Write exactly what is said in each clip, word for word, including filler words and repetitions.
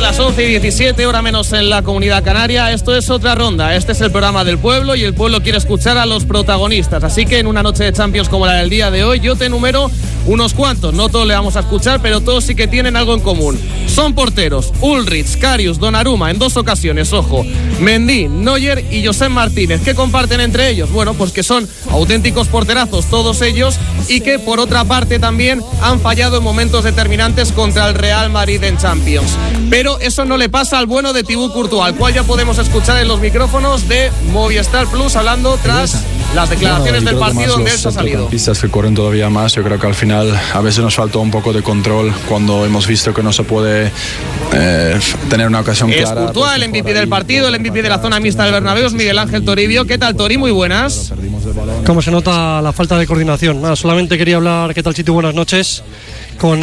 las once y diecisiete, hora menos en la Comunidad Canaria. Esto es Otra Ronda. Este es el programa del pueblo y el pueblo quiere escuchar a los protagonistas. Así que en una noche de Champions como la del día de hoy, yo te enumero unos cuantos. No todos le vamos a escuchar, pero todos sí que tienen algo en común. Son porteros: Ulrich, Karius, Donnarumma en dos ocasiones, ojo, Mendy, Neuer y Josep Martínez. ¿Qué comparten entre ellos? Bueno, pues que son auténticos porterazos todos ellos y que por otra parte también han fallado en momentos determinantes contra el Real Madrid en Champions. Pero eso no le pasa al bueno de Thibaut Courtois, al cual ya podemos escuchar en los micrófonos de Movistar Plus hablando tras las declaraciones bueno, del partido donde él se ha salido. Pistas que corren todavía más. Yo creo que al final a veces nos faltó un poco de control cuando hemos visto que no se puede eh, tener una ocasión es clara. Es Courtois el M V P del partido, el M V P de la zona mixta del Bernabéu, es Miguel Ángel Toribio. ¿Qué tal, Tori? Muy buenas. ¿Cómo se nota la falta de coordinación? Nada, solamente quería hablar, ¿qué tal, Chitu? Buenas noches. Con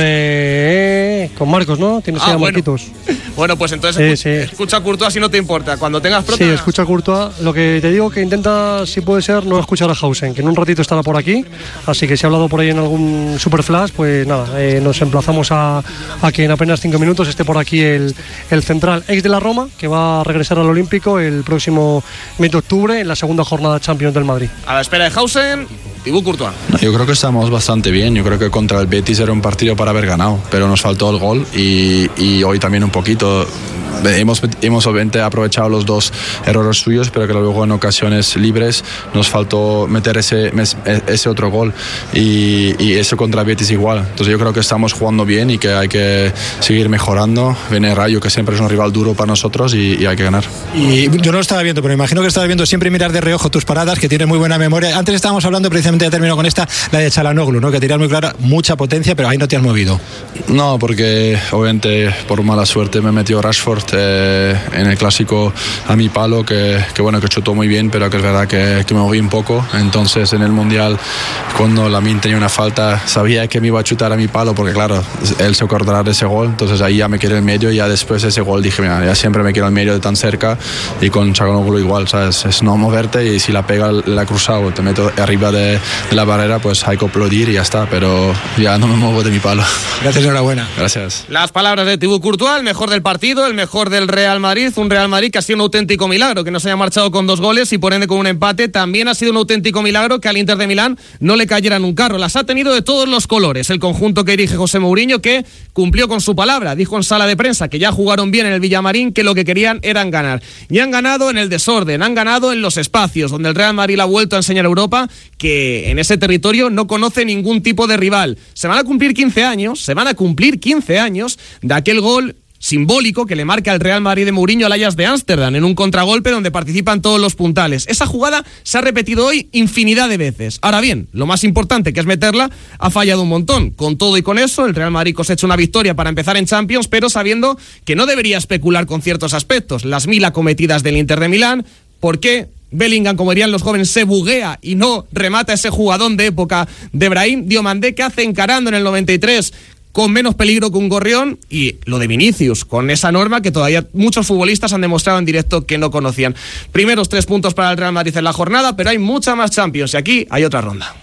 eh, con Marcos, ¿no? Tienes ah, ya bueno. Marquitos. Bueno, pues entonces sí, escucha, sí. escucha a Courtois si no te importa. Cuando tengas prota... Sí, escucha a Courtois. Lo que te digo que intenta, si puede ser, no escuchar a Hausen, que en un ratito estará por aquí. Así que si ha hablado por ahí en algún Superflash, pues nada, eh, nos emplazamos a, a que en apenas cinco minutos esté por aquí el, el central ex de la Roma, que va a regresar al Olímpico el próximo mes de octubre en la segunda jornada Champions del Madrid. A la espera de Hausen, Thibaut Courtois. Yo creo que estamos bastante bien. Yo creo que contra el Betis era un partido para haber ganado, pero nos faltó el gol y, y hoy también un poquito. Hemos, hemos obviamente aprovechado los dos errores suyos, pero que luego en ocasiones libres nos faltó meter ese, ese otro gol y, y eso contra Betis igual. Entonces yo creo que estamos jugando bien y que hay que seguir mejorando. Viene Rayo, que siempre es un rival duro para nosotros, y, y hay que ganar. Y yo no lo estaba viendo, pero me imagino que estabas viendo siempre mirar de reojo tus paradas, que tienes muy buena memoria. Antes estábamos hablando, precisamente ya termino con esta, la de Çalhanoğlu, ¿no? Que tiras muy clara, mucha potencia, pero ahí no te has movido. No, porque obviamente por mala suerte me metió Rashford eh, en el clásico a mi palo, que, que bueno, que chutó muy bien, pero que es verdad que, que me moví un poco. Entonces en el Mundial, cuando Lamine tenía una falta, sabía que me iba a chutar a mi palo, porque claro, él se acordará de ese gol. Entonces ahí ya me quedé en el medio y ya después de ese gol dije, mira, ya siempre me quedo en el medio de tan cerca, y con Çalhanoğlu igual, ¿sabes? Es no moverte, y si la pega la cruzado, te meto arriba de, de la barrera, pues hay que aplaudir y ya está, pero ya no me muevo de mi palo. Gracias, enhorabuena. Gracias. Las palabras de Thibaut Courtois, el mejor del partido, el mejor del Real Madrid, un Real Madrid que ha sido un auténtico milagro, que no se haya marchado con dos goles y por ende con un empate. También ha sido un auténtico milagro que al Inter de Milán no le cayera en un carro. Las ha tenido de todos los colores el conjunto que dirige José Mourinho, que cumplió con su palabra. Dijo en sala de prensa que ya jugaron bien en el Villamarín, que lo que querían eran ganar. Y han ganado en el desorden, han ganado en los espacios, donde el Real Madrid ha vuelto a enseñar a Europa que en ese territorio no conoce ningún tipo de rival. Se van a cumplir quince años, se van a cumplir quince años de aquel gol simbólico que le marca el Real Madrid de Mourinho al Ajax de Ámsterdam en un contragolpe donde participan todos los puntales. Esa jugada se ha repetido hoy infinidad de veces. Ahora bien, lo más importante, que es meterla, ha fallado un montón. Con todo y con eso, el Real Madrid cosecha una victoria para empezar en Champions, pero sabiendo que no debería especular con ciertos aspectos. Las mil acometidas del Inter de Milán. ¿Por qué Bellingham, como dirían los jóvenes, se buguea y no remata ese jugadón de época de Brahim? Diomandé, que hace encarando en el noventa y tres con menos peligro que un gorrión, y lo de Vinicius, con esa norma que todavía muchos futbolistas han demostrado en directo que no conocían. Primeros tres puntos para el Real Madrid en la jornada, pero hay mucha más Champions y aquí hay otra ronda.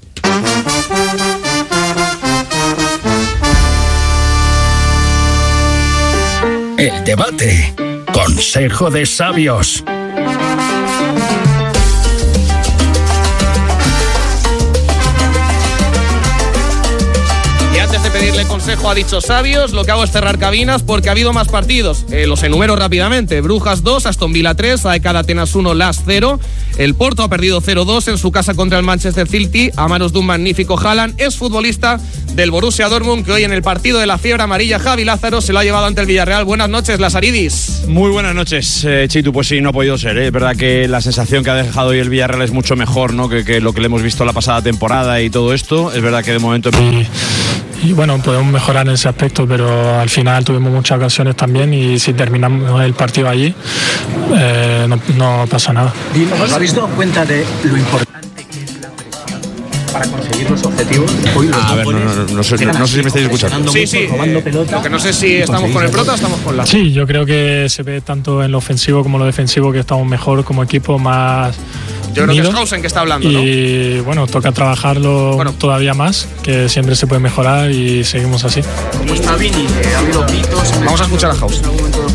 El debate. Consejo de sabios. Antes de pedirle consejo a dichos sabios, lo que hago es cerrar cabinas porque ha habido más partidos. Eh, los enumero rápidamente. Brujas dos, Aston Villa tres, A E K Atenas uno, Las cero. El Porto ha perdido cero dos en su casa contra el Manchester City a manos de un magnífico Haaland. Es futbolista del Borussia Dortmund, que hoy en el partido de la fiebre amarilla, Javi Lázaro, se lo ha llevado ante el Villarreal. Buenas noches, Lazaridis. Muy buenas noches, eh, Chitu. Pues sí, no ha podido ser, ¿eh? Es verdad que la sensación que ha dejado hoy el Villarreal es mucho mejor, ¿no?, que, que lo que le hemos visto la pasada temporada y todo esto. Es verdad que de momento... Y bueno, podemos mejorar en ese aspecto, pero al final tuvimos muchas ocasiones también y si terminamos el partido allí, eh, no, no pasa nada. ¿Os habéis dado cuenta de lo importante que es la presión para conseguir los objetivos? Hoy los a ver, no, no, no, no, sé, no, no sé si me estáis escuchando. Sí, sí, eh, lo que no sé si estamos con el prota o estamos con la... Sí, yo creo que se ve tanto en lo ofensivo como en lo defensivo que estamos mejor como equipo, más... Yo creo que es Hausen que está hablando, ¿no? Y bueno, toca trabajarlo bueno. todavía más, que siempre se puede mejorar y seguimos así. ¿Cómo está Vini? ¿Ha habido pitos? Vamos a escuchar a Hausen.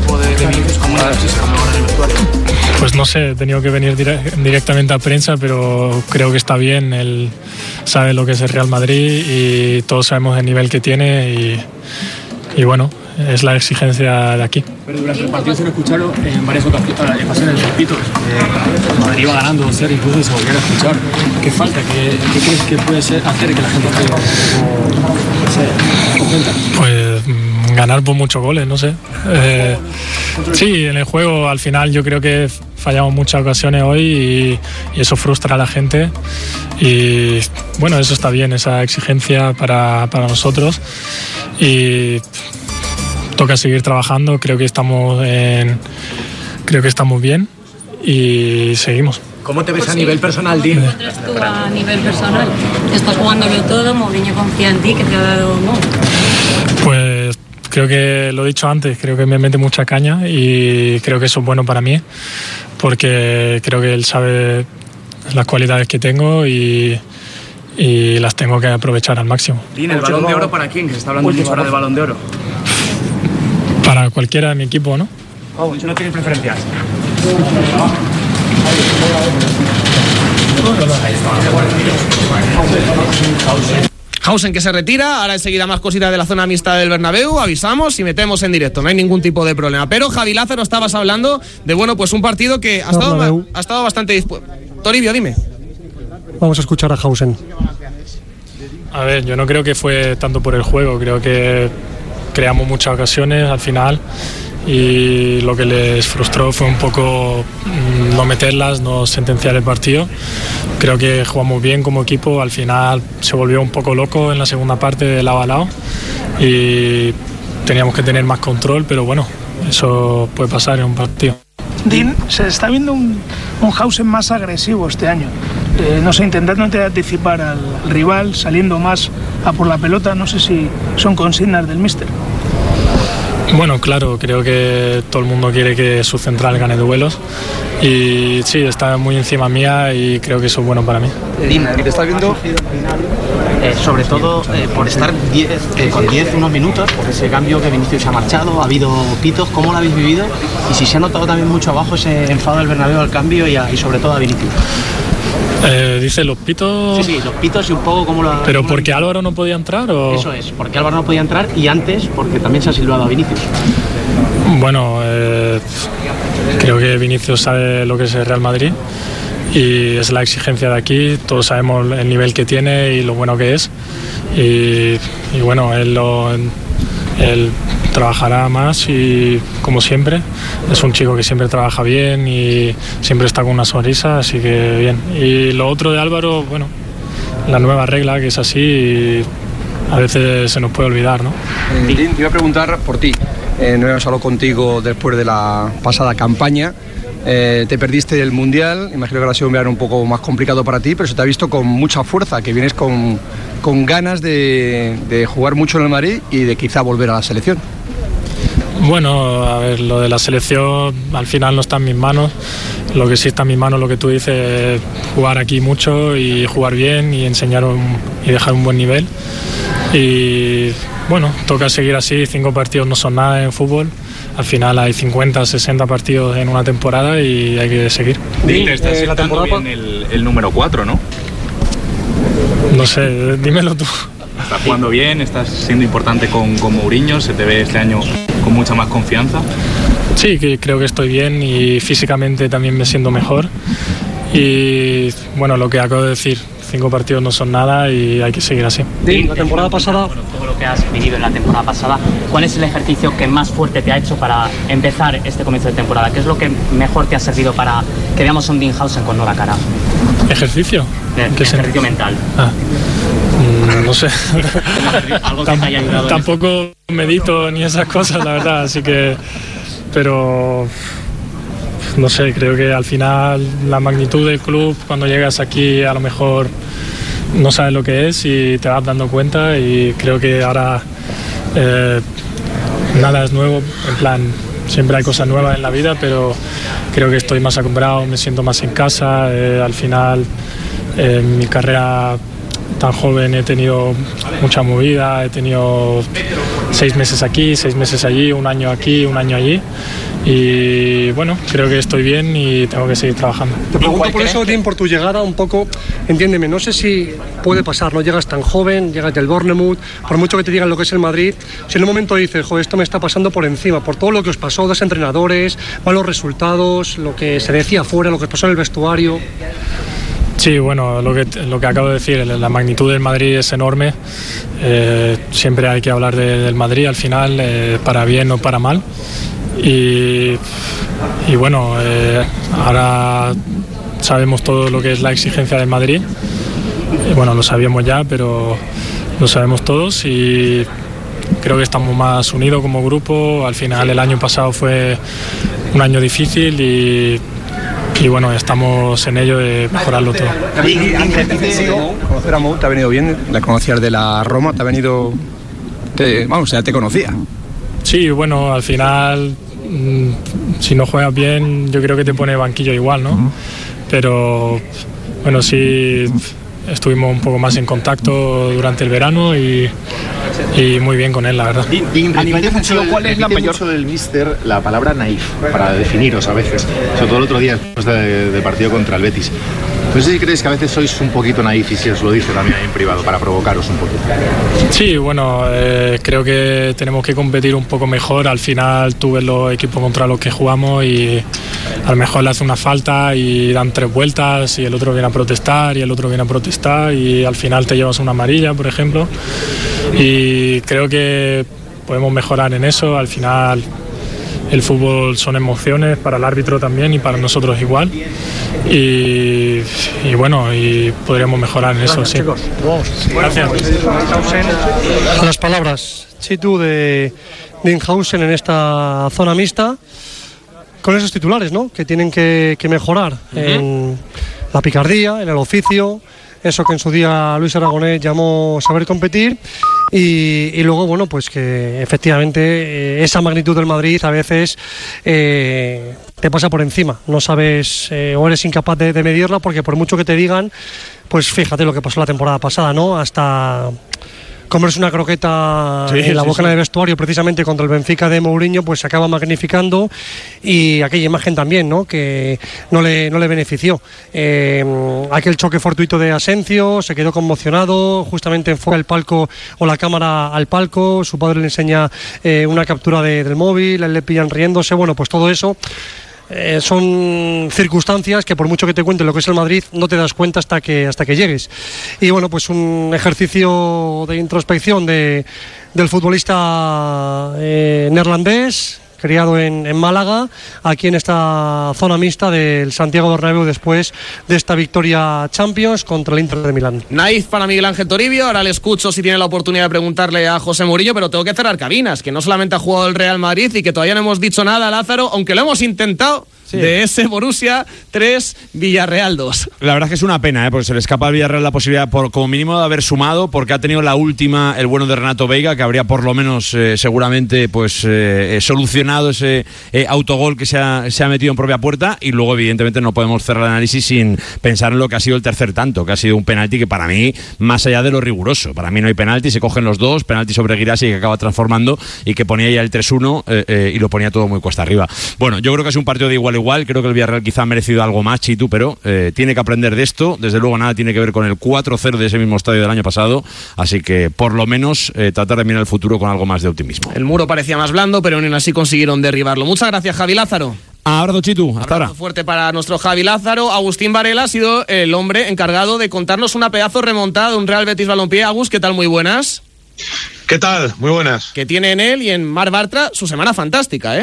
Pues no sé, he tenido que venir dire- directamente a prensa, pero creo que está bien. Él sabe lo que es el Real Madrid y todos sabemos el nivel que tiene y, y bueno, es la exigencia de aquí. Pero durante el partido se lo escucharon en varias ocasiones los pitos. Eh, Madrid iba ganando dos cero, incluso se volvieron a escuchar. ¿Qué falta? ¿Qué, qué crees que puede ser hacer que la gente esté contenta? Pues ganar por muchos goles, no sé. Eh, sí, en el juego al final yo creo que fallamos muchas ocasiones hoy y, y eso frustra a la gente. Y bueno, eso está bien, esa exigencia para, para nosotros. Y toca seguir trabajando, creo que estamos en, creo que estamos bien y seguimos. ¿Cómo te ves pues a sí. nivel personal, Dean? ¿Cómo te ves tú a nivel personal? Estás jugándolo todo, Mourinho confía en ti, que te ha dado no. Pues creo que lo he dicho antes, creo que me mete mucha caña y creo que eso es bueno para mí, porque creo que él sabe las cualidades que tengo y y las tengo que aprovechar al máximo. Dean, ¿el Balón de Oro para quién? Que se está hablando mucho ahora de Balón de Oro. Para cualquiera de mi equipo, ¿no? Oh, no tienes preferencias. Hausen que se retira, ahora enseguida más cositas de la zona mixta del Bernabéu, avisamos y metemos en directo, no hay ningún tipo de problema. Pero Javi Lázaro, estabas hablando de, bueno, pues un partido que ha estado, ha estado bastante dispuesto. Toribio, dime. Vamos a escuchar a Hausen. A ver, yo no creo que fue tanto por el juego, creo que creamos muchas ocasiones al final y lo que les frustró fue un poco no meterlas, no sentenciar el partido. Creo que jugamos bien como equipo, al final se volvió un poco loco en la segunda parte de lado a lado y teníamos que tener más control, pero bueno, eso puede pasar en un partido. Dean, se está viendo un, un Hausen más agresivo este año. Eh, no sé, intentando anticipar al rival, saliendo más a por la pelota, no sé si son consignas del míster. Bueno, claro, creo que todo el mundo quiere que su central gane duelos y sí, está muy encima mía y creo que eso es bueno para mí. Dean, ¿te estás viendo? Eh, sobre todo eh, por estar diez, eh, con diez unos minutos, por ese cambio que Vinicius se ha marchado, ha habido pitos, ¿cómo lo habéis vivido? Y si se ha notado también mucho abajo ese enfado del Bernabéu al cambio y, a, y sobre todo a Vinicius. Eh, dice los pitos. Sí, sí, los pitos y un poco como lo. ¿Pero porque Álvaro no podía entrar o...? Eso es, porque Álvaro no podía entrar y antes porque también se ha silbado a Vinicius. Bueno, eh, creo que Vinicius sabe lo que es el Real Madrid y es la exigencia de aquí. Todos sabemos el nivel que tiene y lo bueno que es. Y, y bueno, él lo. Él trabajará más y como siempre es un chico que siempre trabaja bien y siempre está con una sonrisa, así que bien. Y lo otro de Álvaro, bueno, la nueva regla que es así y a veces se nos puede olvidar, ¿no? Eh, Dean, te iba a preguntar por ti, eh, no hemos hablado contigo después de la pasada campaña. Eh, te perdiste el Mundial, imagino que ahora ha sido un verano un poco más complicado para ti, pero se te ha visto con mucha fuerza, que vienes con, con ganas de, de jugar mucho en el Madrid y de quizá volver a la selección. Bueno, a ver, lo de la selección al final no está en mis manos. Lo que sí está en mis manos, lo que tú dices, es jugar aquí mucho y jugar bien y enseñar un, y dejar un buen nivel. Y bueno, toca seguir así, cinco partidos no son nada en fútbol. Al final hay cincuenta, sesenta partidos en una temporada y hay que seguir. Dean, te estás sentando bien el, el número cuatro, ¿no? No sé, dímelo tú. Estás jugando bien, estás siendo importante con, con Mourinho, se te ve este año con mucha más confianza. Sí, que creo que estoy bien y físicamente también me siento mejor. Y bueno, lo que acabo de decir, cinco partidos no son nada y hay que seguir así. La temporada pasada... Bueno, todo lo que has vivido en la temporada pasada, ¿cuál es el ejercicio que más fuerte te ha hecho para empezar este comienzo de temporada? ¿Qué es lo que mejor te ha servido para que veamos a un Dean Hausen con nueva cara? ¿Ejercicio? El, ¿Qué ejercicio mental. Ah. No sé. Algo que te haya ayudado. Tampoco medito ni esas cosas, la verdad, así que... Pero... No sé, creo que al final la magnitud del club, cuando llegas aquí a lo mejor no sabes lo que es y te vas dando cuenta y creo que ahora eh, nada es nuevo, en plan siempre hay cosas nuevas en la vida, pero creo que estoy más acostumbrado, me siento más en casa. Eh, al final, eh, en mi carrera tan joven he tenido mucha movida, he tenido seis meses aquí, seis meses allí, un año aquí, un año allí. Y bueno, creo que estoy bien y tengo que seguir trabajando. Te pregunto por eso, Tim, por tu llegada un poco, entiéndeme, no sé si puede pasar, no llegas tan joven, llegas del Bournemouth, por mucho que te digan lo que es el Madrid, si en un momento dices, joder, esto me está pasando por encima, por todo lo que os pasó, dos entrenadores, malos resultados, lo que se decía afuera, lo que os pasó en el vestuario. Sí, bueno, lo que, lo que acabo de decir, la magnitud del Madrid es enorme. Eh, siempre hay que hablar de, del Madrid al final, eh, para bien o para mal. Y, y bueno, eh, ahora sabemos todo lo que es la exigencia del Madrid. Y bueno, lo sabíamos ya, pero lo sabemos todos y creo que estamos más unidos como grupo. Al final el año pasado fue un año difícil y Y bueno, estamos en ello de mejorarlo todo. Y antes de conocer a Mou, ¿te ha venido bien? ¿La conocías de la Roma? ¿Te ha venido...? Te, vamos, ya te conocía. Sí, bueno, al final, mmm, si no juegas bien, yo creo que te pone banquillo igual, ¿no? Uh-huh. Pero, bueno, sí, estuvimos un poco más en contacto durante el verano y, y muy bien con él, la verdad. A nivel defensivo, ¿cuál es la mayor del míster la palabra naif para definiros a veces? Sobre todo el otro día, después de, de partido contra el Betis. No sé si creéis que a veces sois un poquito naif y si os lo dice también ahí en privado para provocaros un poquito. Sí, bueno, eh, creo que tenemos que competir un poco mejor. Al final tú ves los equipos contra los que jugamos y a lo mejor le hace una falta y dan tres vueltas y el otro viene a protestar y el otro viene a protestar y al final te llevas una amarilla, por ejemplo. Y creo que podemos mejorar en eso. Al final el fútbol son emociones para el árbitro también y para nosotros igual. Y, y bueno, y podríamos mejorar en eso, sí. Gracias. Las palabras, Chitu, de Dinghausen en esta zona mixta, con esos titulares, ¿no?, que tienen que, que mejorar uh-huh. en la picardía, en el oficio, eso que en su día Luis Aragonés llamó saber competir. Y, y luego, bueno, pues que efectivamente eh, esa magnitud del Madrid a veces eh, te pasa por encima, no sabes eh, o eres incapaz de, de medirla, porque por mucho que te digan, pues fíjate lo que pasó la temporada pasada, ¿no? Hasta comerse una croqueta sí, en la sí, boca sí. del vestuario precisamente contra el Benfica de Mourinho, pues se acaba magnificando, y aquella imagen también, ¿no?, que no le, no le benefició. Eh, aquel choque fortuito de Asensio, se quedó conmocionado, justamente enfoca el palco o la cámara al palco, su padre le enseña eh, una captura de, del móvil, él le pillan riéndose, bueno, pues todo eso Eh, son circunstancias que por mucho que te cuenten lo que es el Madrid no te das cuenta hasta que hasta que llegues. Y bueno, pues un ejercicio de introspección de, del futbolista eh, neerlandés, criado en, en Málaga, aquí en esta zona mixta del Santiago Bernabéu después de esta victoria Champions contra el Inter de Milán. Naif para Miguel Ángel Toribio. Ahora le escucho si tiene la oportunidad de preguntarle a José Mourinho, pero tengo que cerrar cabinas, que no solamente ha jugado el Real Madrid y que todavía no hemos dicho nada, Lázaro, aunque lo hemos intentado. Sí. De ese Borussia tres, Villarreal dos. La verdad es que es una pena, ¿eh? Porque se le escapa al Villarreal la posibilidad, por como mínimo, de haber sumado, porque ha tenido la última, el bueno de Renato Veiga, que habría por lo menos eh, seguramente pues eh, solucionado ese eh, autogol que se ha, se ha metido en propia puerta. Y luego, evidentemente, no podemos cerrar el análisis sin pensar en lo que ha sido el tercer tanto, que ha sido un penalti que para mí, más allá de lo riguroso, para mí no hay penalti, se cogen los dos, penalti sobre Guirassi que acaba transformando y que ponía ya el tres uno eh, eh, y lo ponía todo muy cuesta arriba. Bueno, yo creo que es un partido de igual igual, creo que el Villarreal quizá ha merecido algo más, Chitu, pero eh, tiene que aprender de esto, desde luego nada tiene que ver con el cuatro cero de ese mismo estadio del año pasado, así que por lo menos eh, tratar de mirar el futuro con algo más de optimismo. El muro parecía más blando, pero aún así consiguieron derribarlo. Muchas gracias, Javi Lázaro. Abrazo, Chitu, hasta ahora. Fuerte para nuestro Javi Lázaro. Agustín Varela ha sido el hombre encargado de contarnos una pedazo remontada de un Real Betis Balompié. Agus, ¿qué tal? Muy buenas. ¿Qué tal? Muy buenas. Que tiene en él y en Marc Bartra su semana fantástica, ¿eh?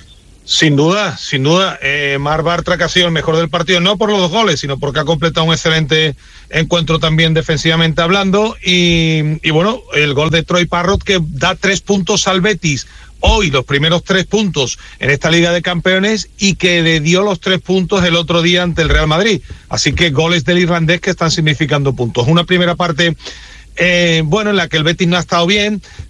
Sin duda, sin duda. Eh, Marc Bartra, que ha sido el mejor del partido, no por los dos goles, sino porque ha completado un excelente encuentro también defensivamente hablando. Y, y bueno, el gol de Troy Parrott, que da tres puntos al Betis hoy, los primeros tres puntos en esta Liga de Campeones, y que le dio los tres puntos el otro día ante el Real Madrid. Así que goles del irlandés que están significando puntos. Una primera parte Eh, bueno, en la que el Betis no ha estado bien,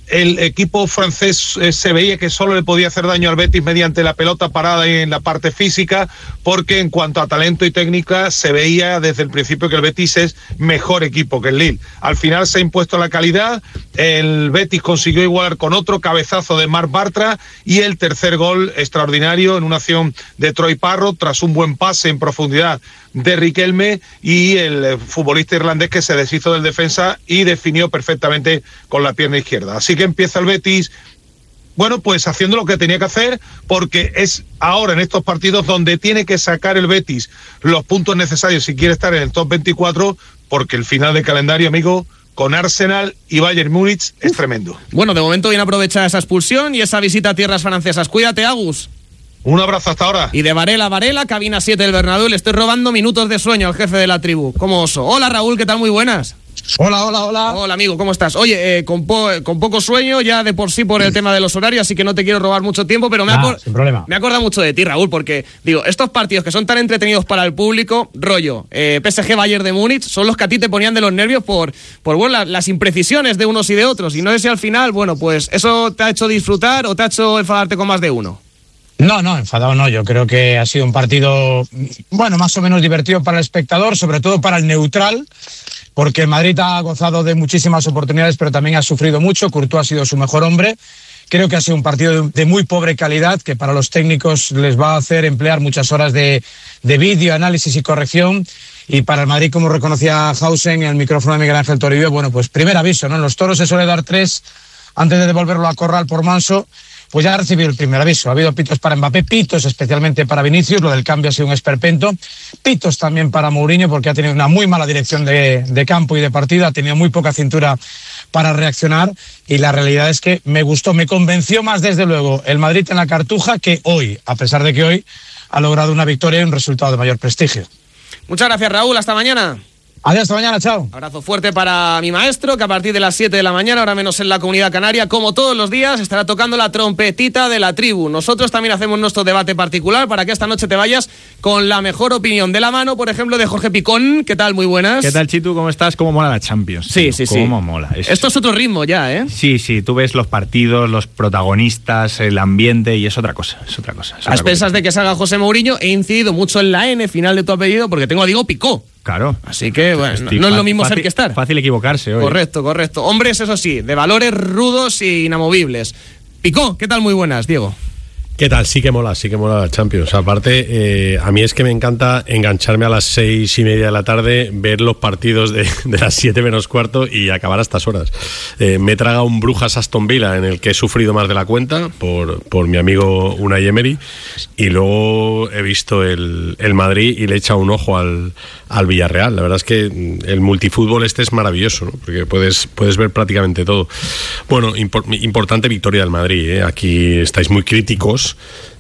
el equipo francés eh, se veía que solo le podía hacer daño al Betis mediante la pelota parada y en la parte física, porque en cuanto a talento y técnica se veía desde el principio que el Betis es mejor equipo que el Lille. Al final se ha impuesto la calidad, el Betis consiguió igualar con otro cabezazo de Marc Bartra y el tercer gol extraordinario en una acción de Troy Parrott tras un buen pase en profundidad de Riquelme y el futbolista irlandés que se deshizo del defensa y definió perfectamente con la pierna izquierda. Así que empieza el Betis, bueno, pues haciendo lo que tenía que hacer, porque es ahora en estos partidos donde tiene que sacar el Betis los puntos necesarios si quiere estar en el top veinticuatro, porque el final de calendario, amigo, con Arsenal y Bayern Múnich es tremendo. Bueno, de momento bien aprovechada esa expulsión y esa visita a tierras francesas. Cuídate, Agus. Un abrazo hasta ahora. Y de Varela a Varela, cabina siete del Bernabéu, le estoy robando minutos de sueño al jefe de la tribu, como oso. Hola, Raúl, ¿qué tal? Muy buenas. Hola, hola, hola. Hola, amigo, ¿cómo estás? Oye, eh, con, po con poco sueño ya de por sí por el tema de los horarios, así que no te quiero robar mucho tiempo, pero me, ah, sin problema. me acuerdo mucho de ti, Raúl, porque, digo, estos partidos que son tan entretenidos para el público, rollo, eh, P S G Bayern de Múnich, son los que a ti te ponían de los nervios por, por bueno, la, las imprecisiones de unos y de otros, y no sé si al final, bueno, pues eso te ha hecho disfrutar o te ha hecho enfadarte con más de uno. No, no, enfadado no. Yo creo que ha sido un partido, bueno, más o menos divertido para el espectador, sobre todo para el neutral, porque el Madrid ha gozado de muchísimas oportunidades, pero también ha sufrido mucho. Courtois ha sido su mejor hombre. Creo que ha sido un partido de muy pobre calidad, que para los técnicos les va a hacer emplear muchas horas de, de vídeo, análisis y corrección. Y para el Madrid, como reconocía Hausen en el micrófono de Miguel Ángel Toribio, bueno, pues primer aviso, ¿no? En los toros se suele dar tres antes de devolverlo a corral por Manso. Pues ya ha recibido el primer aviso. Ha habido pitos para Mbappé, pitos especialmente para Vinicius, lo del cambio ha sido un esperpento, pitos también para Mourinho porque ha tenido una muy mala dirección de, de campo y de partido, ha tenido muy poca cintura para reaccionar y la realidad es que me gustó, me convenció más desde luego el Madrid en la Cartuja que hoy, a pesar de que hoy ha logrado una victoria y un resultado de mayor prestigio. Muchas gracias, Raúl, hasta mañana. Adiós, hasta mañana, chao. Abrazo fuerte para mi maestro, que a partir de las siete de la mañana, ahora menos en la Comunidad Canaria, como todos los días, estará tocando la trompetita de la tribu. Nosotros también hacemos nuestro debate particular para que esta noche te vayas con la mejor opinión de la mano, por ejemplo, de Jorge Picón. ¿Qué tal? Muy buenas. ¿Qué tal, Chitu? ¿Cómo estás? ¿Cómo mola la Champions? Sí, tío? sí, sí. ¿Cómo mola? Es... Esto es otro ritmo ya, ¿eh? Sí, sí. Tú ves los partidos, los protagonistas, el ambiente y es otra cosa. Es otra cosa. Es otra a expensas cosa. de que salga José Mourinho, he incidido mucho en la N final de tu apellido porque tengo a Diego Picó. Claro. Así que, bueno, no, no es lo mismo fácil, ser que estar. Fácil equivocarse hoy. Correcto, correcto. Hombres, eso sí, de valores rudos e inamovibles. Picó, ¿qué tal? Muy buenas, Diego. ¿Qué tal? Sí que mola, sí que mola la Champions. Aparte, eh, a mí es que me encanta engancharme a las seis y media de la tarde, ver los partidos de, de las siete menos cuarto y acabar a estas horas. Eh, me he tragado un Brujas Aston Villa en el que he sufrido más de la cuenta por, por mi amigo Unai Emery y luego he visto el, el Madrid y le he echado un ojo al, al Villarreal. La verdad es que el multifútbol este es maravilloso, ¿no? Porque puedes, puedes ver prácticamente todo. Bueno, impor, importante victoria del Madrid, ¿eh? Aquí estáis muy críticos,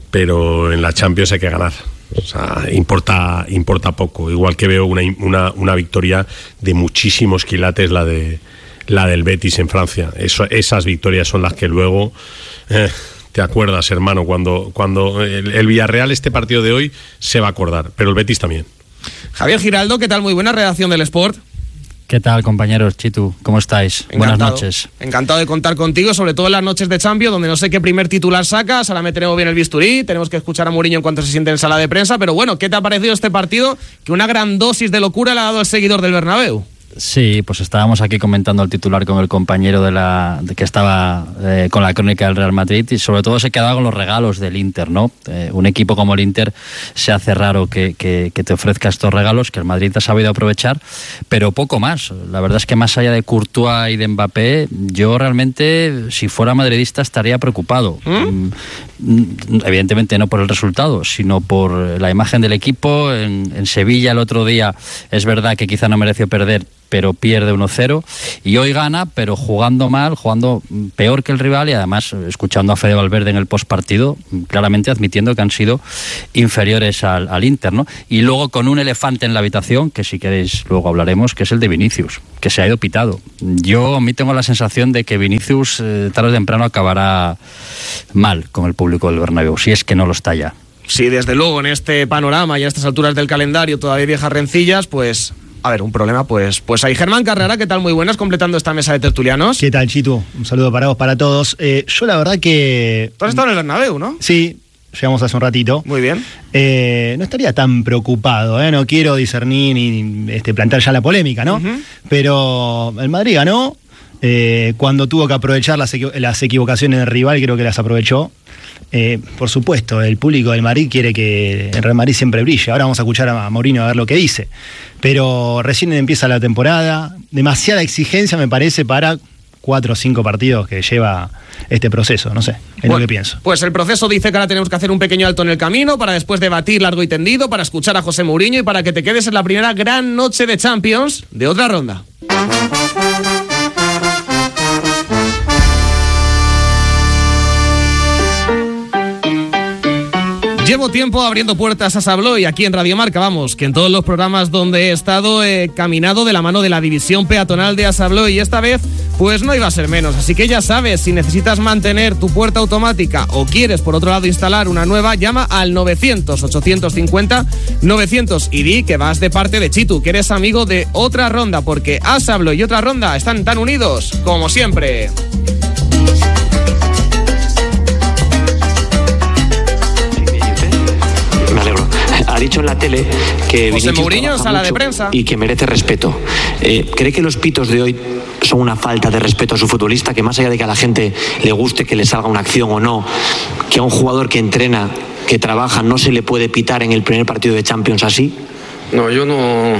pero en la Champions hay que ganar. O sea, importa, importa poco. Igual que veo una, una, una victoria de muchísimos quilates, la de la del Betis en Francia. Eso, esas victorias son las que luego eh, te acuerdas, hermano, cuando, cuando el, el Villarreal, este partido de hoy, se va a acordar, pero el Betis también. Javier Giraldo, ¿qué tal? Muy buena redacción del Sport. ¿Qué tal, compañeros? Chitu, ¿cómo estáis? Encantado. Buenas noches. Encantado de contar contigo, sobre todo en las noches de Champions, donde no sé qué primer titular sacas, ahora meteremos bien el bisturí, tenemos que escuchar a Mourinho en cuanto se siente en sala de prensa, pero bueno, ¿qué te ha parecido este partido? Que una gran dosis de locura le ha dado el seguidor del Bernabéu. Sí, pues estábamos aquí comentando el titular con el compañero de la de que estaba eh, con la crónica del Real Madrid y sobre todo se quedaba con los regalos del Inter, ¿no? Eh, un equipo como el Inter se hace raro que, que, que te ofrezca estos regalos, que el Madrid ha sabido aprovechar, pero poco más. La verdad es que más allá de Courtois y de Mbappé, yo realmente, si fuera madridista, estaría preocupado. ¿Mm? Evidentemente no por el resultado, sino por la imagen del equipo. En, en Sevilla el otro día es verdad que quizá no mereció perder, pero pierde uno cero y hoy gana, pero jugando mal, jugando peor que el rival y además escuchando a Fede Valverde en el postpartido, claramente admitiendo que han sido inferiores al, al Inter, ¿no? Y luego con un elefante en la habitación, que si queréis luego hablaremos, que es el de Vinicius, que se ha ido pitado. Yo a mí tengo la sensación de que Vinicius eh, tarde o temprano acabará mal con el público del Bernabéu, si es que no lo está ya. Sí, desde luego, en este panorama y a estas alturas del calendario todavía viejas rencillas, pues a ver, un problema, pues, pues hay. Germán Carrera, ¿qué tal? Muy buenas, completando esta mesa de tertulianos. ¿Qué tal, Chitu? Un saludo para vos, para todos. Eh, yo la verdad que... Tú has estado en el Bernabéu, ¿no? Sí, llegamos hace un ratito. Muy bien. Eh, no estaría tan preocupado, ¿eh? No quiero discernir ni este, plantear ya la polémica, ¿no? Uh-huh. Pero el Madrid ganó. Eh, cuando tuvo que aprovechar las, equi- las equivocaciones del rival, creo que las aprovechó. Eh, por supuesto, el público del Madrid quiere que el Real Madrid siempre brille. Ahora vamos a escuchar a Mourinho a ver lo que dice. Pero recién empieza la temporada. Demasiada exigencia me parece para cuatro o cinco partidos que lleva este proceso. No sé, es bueno, lo que pienso. Pues el proceso dice que ahora tenemos que hacer un pequeño alto en el camino para después debatir largo y tendido, para escuchar a José Mourinho y para que te quedes en la primera gran noche de Champions de otra ronda. Llevo tiempo abriendo puertas a Sabloy aquí en Radio Marca, vamos, que en todos los programas donde he estado he caminado de la mano de la división peatonal de Asabloy y esta vez pues no iba a ser menos, así que ya sabes, si necesitas mantener tu puerta automática o quieres por otro lado instalar una nueva, llama al novecientos, ochocientos cincuenta, novecientos y di que vas de parte de Chitu, que eres amigo de Otra Ronda, porque Asabloy y Otra Ronda están tan unidos como siempre. Ha dicho en la tele que José Mourinho, sala de prensa, y que merece respeto. Eh, ¿Cree que los pitos de hoy son una falta de respeto a su futbolista? Que más allá de que a la gente le guste que le salga una acción o no, que a un jugador que entrena, que trabaja, no se le puede pitar en el primer partido de Champions así. No, yo no,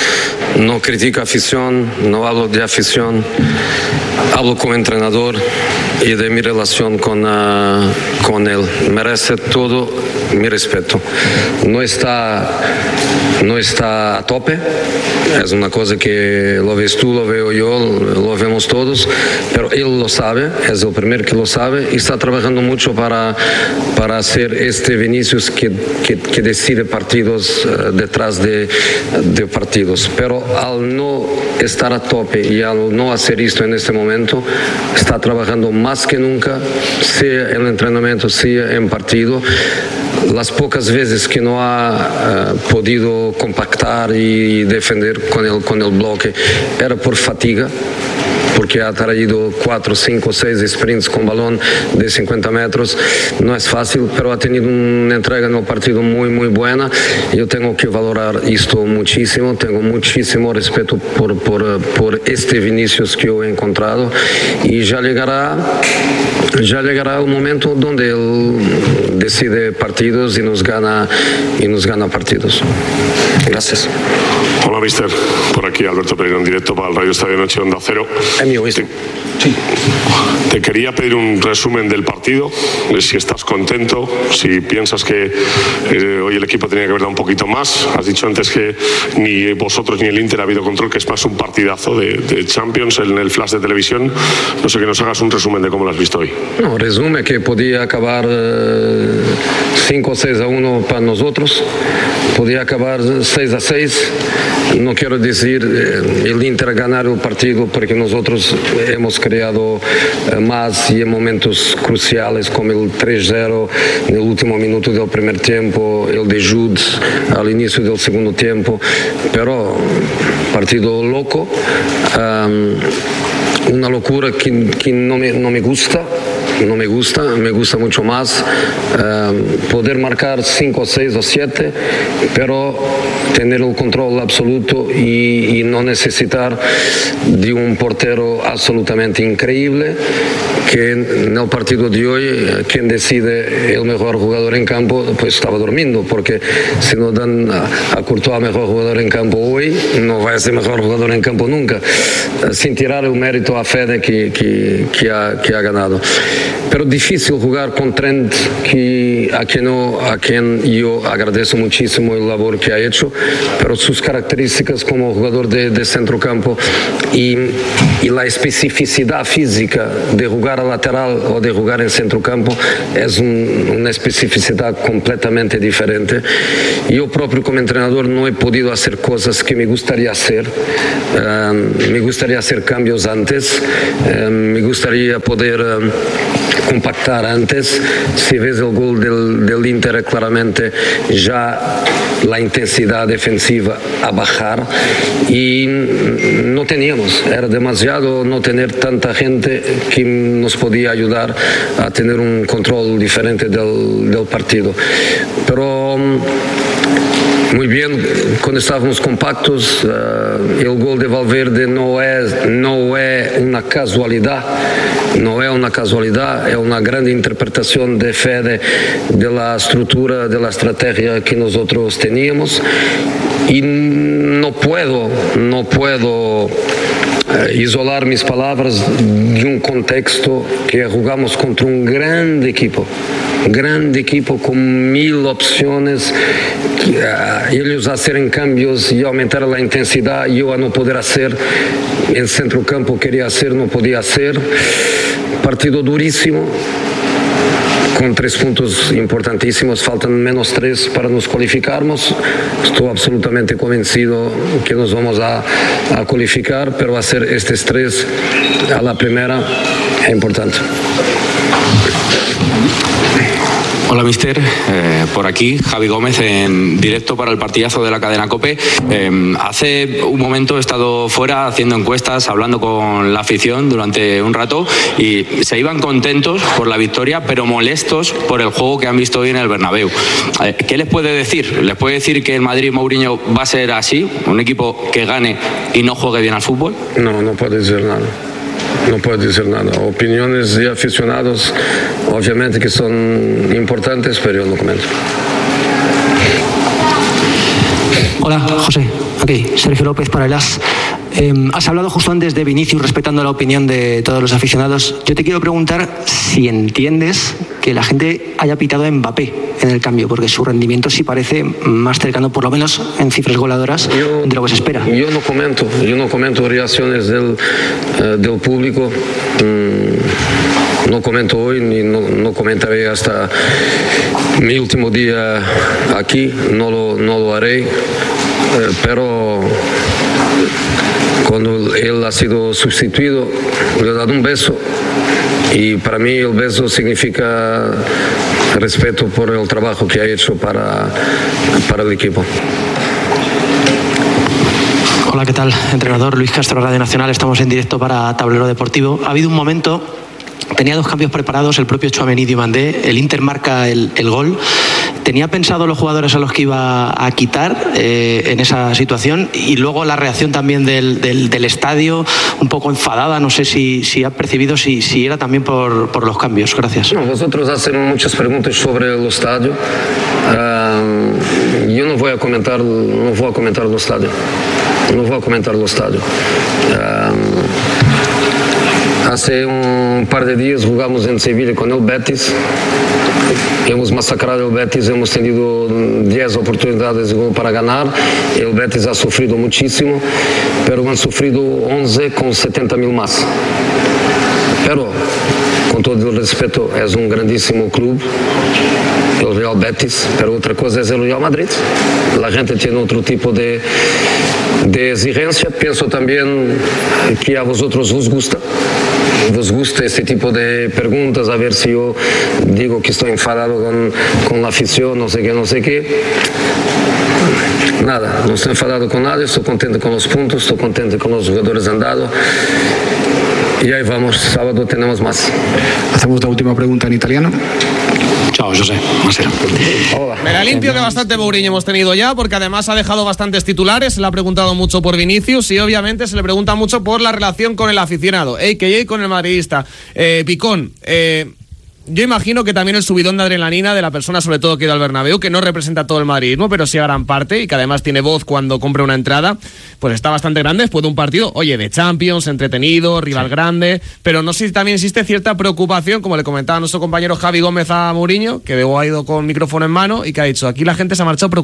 no critico afición, no hablo de afición, hablo como entrenador y de mi relación con, uh, con él. Merece todo mi respeto. No está, no está a tope, es una cosa que lo ves tú, lo veo yo, lo vemos todos, pero él lo sabe, es el primero que lo sabe y está trabajando mucho para, para hacer este Vinicius que, que, que decide partidos uh, detrás de, de partidos. Pero al no estar a tope y al no hacer esto en este momento, está trabajando más que nunca, sea en el entrenamiento, sea en partido. Las pocas veces que no ha uh, podido compactar y defender con el, con el bloque era por fatiga, porque ha traído cuatro, cinco, seis sprints con balón de cincuenta metros. No es fácil, pero ha tenido una entrega en el partido muy, muy buena. Yo tengo que valorar esto muchísimo. Tengo muchísimo respeto por, por, por este Vinicius que yo he encontrado. Y ya llegará, ya llegará el momento donde él decide partidos y nos gana, y nos gana partidos. Gracias. Hola, mister. Por aquí Alberto Pereira en directo para el Radio Estadio Noche Onda Cero. Te, sí. Te quería pedir un resumen del partido, si estás contento, si piensas que eh, hoy el equipo tenía que haber dado un poquito más. Has dicho antes que ni vosotros ni el Inter ha habido control, que es más un partidazo de, de Champions en el flash de televisión. No sé, que nos hagas un resumen de cómo lo has visto hoy. No, resume que podía acabar eh, cinco o seis a uno para nosotros, podía acabar seis a seis. No quiero decir eh, el Inter ganar el partido porque nosotros hemos creado eh, más y en momentos cruciales como el tres cero en el último minuto del primer tiempo, el de Jude al inicio del segundo tiempo, pero partido loco, um, una locura que, que no, me, no me gusta. No me gusta, me gusta mucho más uh, poder marcar cinco, seis o siete, pero tener el control absoluto y, y no necesitar de un portero absolutamente increíble, que en el partido de hoy quien decide el mejor jugador en campo pues estaba durmiendo, porque si no dan a, a Courtois mejor jugador en campo hoy, no va a ser mejor jugador en campo nunca, sin tirar el mérito a Fede que, que, que, ha, que ha ganado. Pero difícil jugar con Trent, que, a, quien no, a quien yo agradezco muchísimo el labor que ha hecho, pero sus características como jugador de, de centrocampo y, y la especificidad física de jugar a lateral o de jugar en centrocampo es un, una especificidad completamente diferente. Yo propio como entrenador no he podido hacer cosas que me gustaría hacer. Uh, me gustaría hacer cambios antes, uh, me gustaría poder uh, compactar antes. Si ves el gol del, del Inter claramente ya la intensidad defensiva a bajar y no teníamos, era demasiado no tener tanta gente que nos podía ayudar a tener un control diferente del, del partido. Pero muy bien, cuando estábamos compactos, uh, el gol de Valverde no es, no es una casualidad, no es una casualidad, es una gran interpretación de Fede de la estructura, de la estrategia que nosotros teníamos. Y no puedo, no puedo isolar mis palabras de un contexto que jugamos contra un gran equipo, grande equipo con mil opciones, uh, ellos hacer cambios y aumentar la intensidad, yo a no poder hacer, en centro campo quería hacer, no podía hacer, partido durísimo, con tres puntos importantísimos, faltan menos tres para nos cualificarnos, estoy absolutamente convencido que nos vamos a, a cualificar, pero hacer estos tres a la primera es importante. Hola, mister. Eh, por aquí, Javi Gómez, en directo para el partidazo de la cadena COPE. Eh, hace un momento he estado fuera haciendo encuestas, hablando con la afición durante un rato y se iban contentos por la victoria, pero molestos por el juego que han visto hoy en el Bernabéu. Eh, ¿Qué les puede decir? ¿Les puede decir que el Madrid Mourinho va a ser así? ¿Un equipo que gane y no juegue bien al fútbol? No, no puede decir nada. No puedo decir nada. Opiniones de aficionados, obviamente que son importantes, pero yo no comento. Hola, José. Aquí, Sergio López para el As. Eh, has hablado justo antes de Vinicius, respetando la opinión de todos los aficionados. Yo te quiero preguntar si entiendes que la gente haya pitado a Mbappé en el cambio, porque su rendimiento sí parece más cercano, por lo menos en cifras goleadoras, yo, de lo que se espera. Yo no comento, yo no comento reacciones del, uh, del público. Mm, no comento hoy, ni no, no comentaré hasta mi último día aquí, no lo, no lo haré, eh, pero cuando él ha sido sustituido, le he dado un beso y para mí el beso significa respeto por el trabajo que ha hecho para, para el equipo. Hola, ¿qué tal? Entrenador Luis Castro, Radio Nacional, estamos en directo para Tablero Deportivo. Ha habido un momento, tenía dos cambios preparados, el propio Tchouaméni y Diomandé, el Inter marca el, el gol. ¿Tenía pensado los jugadores a los que iba a quitar eh, en esa situación? Y luego la reacción también del, del, del estadio, un poco enfadada, no sé si, si ha percibido si, si era también por, por los cambios. Gracias. No, vosotros hacen muchas preguntas sobre el estadio. Uh, yo no voy a comentar, no voy a comentar el estadio. No voy a comentar el estadio. Uh, Hace un par de días jugamos en Sevilla con el Betis. Hemos masacrado el Betis, hemos tenido diez oportunidades de gol para ganar. El Betis ha sufrido muchísimo, pero han sufrido once con setenta mil más. Pero, con todo el respeto, es un grandísimo club, el Real Betis, pero otra cosa es el Real Madrid. La gente tiene otro tipo de, de exigencia. Pienso también que a vosotros os gusta. Vos gusta este tipo de preguntas, a ver si yo digo que estoy enfadado con, con la afición, no sé qué, no sé qué. Nada, no estoy enfadado con nadie, estoy contento con los puntos, estoy contento con los jugadores andados. Y ahí vamos, sábado tenemos más. Hacemos la última pregunta en italiano. Chao, José. Hola. Me la limpio que bastante Mourinho hemos tenido ya, porque además ha dejado bastantes titulares, se le ha preguntado mucho por Vinicius y obviamente se le pregunta mucho por la relación con el aficionado, a k a con el madridista. Eh, Picón, eh, yo imagino que también el subidón de adrenalina de la persona, sobre todo que ha ido al Bernabéu, que no representa todo el madridismo, pero sí a gran parte, y que además tiene voz cuando compra una entrada, pues está bastante grande después de un partido, oye, de Champions, entretenido, rival sí. grande, pero no sé si también existe cierta preocupación, como le comentaba nuestro compañero Javi Gómez a Mourinho, que luego ha ido con micrófono en mano y que ha dicho, aquí la gente se ha marchado preocupada.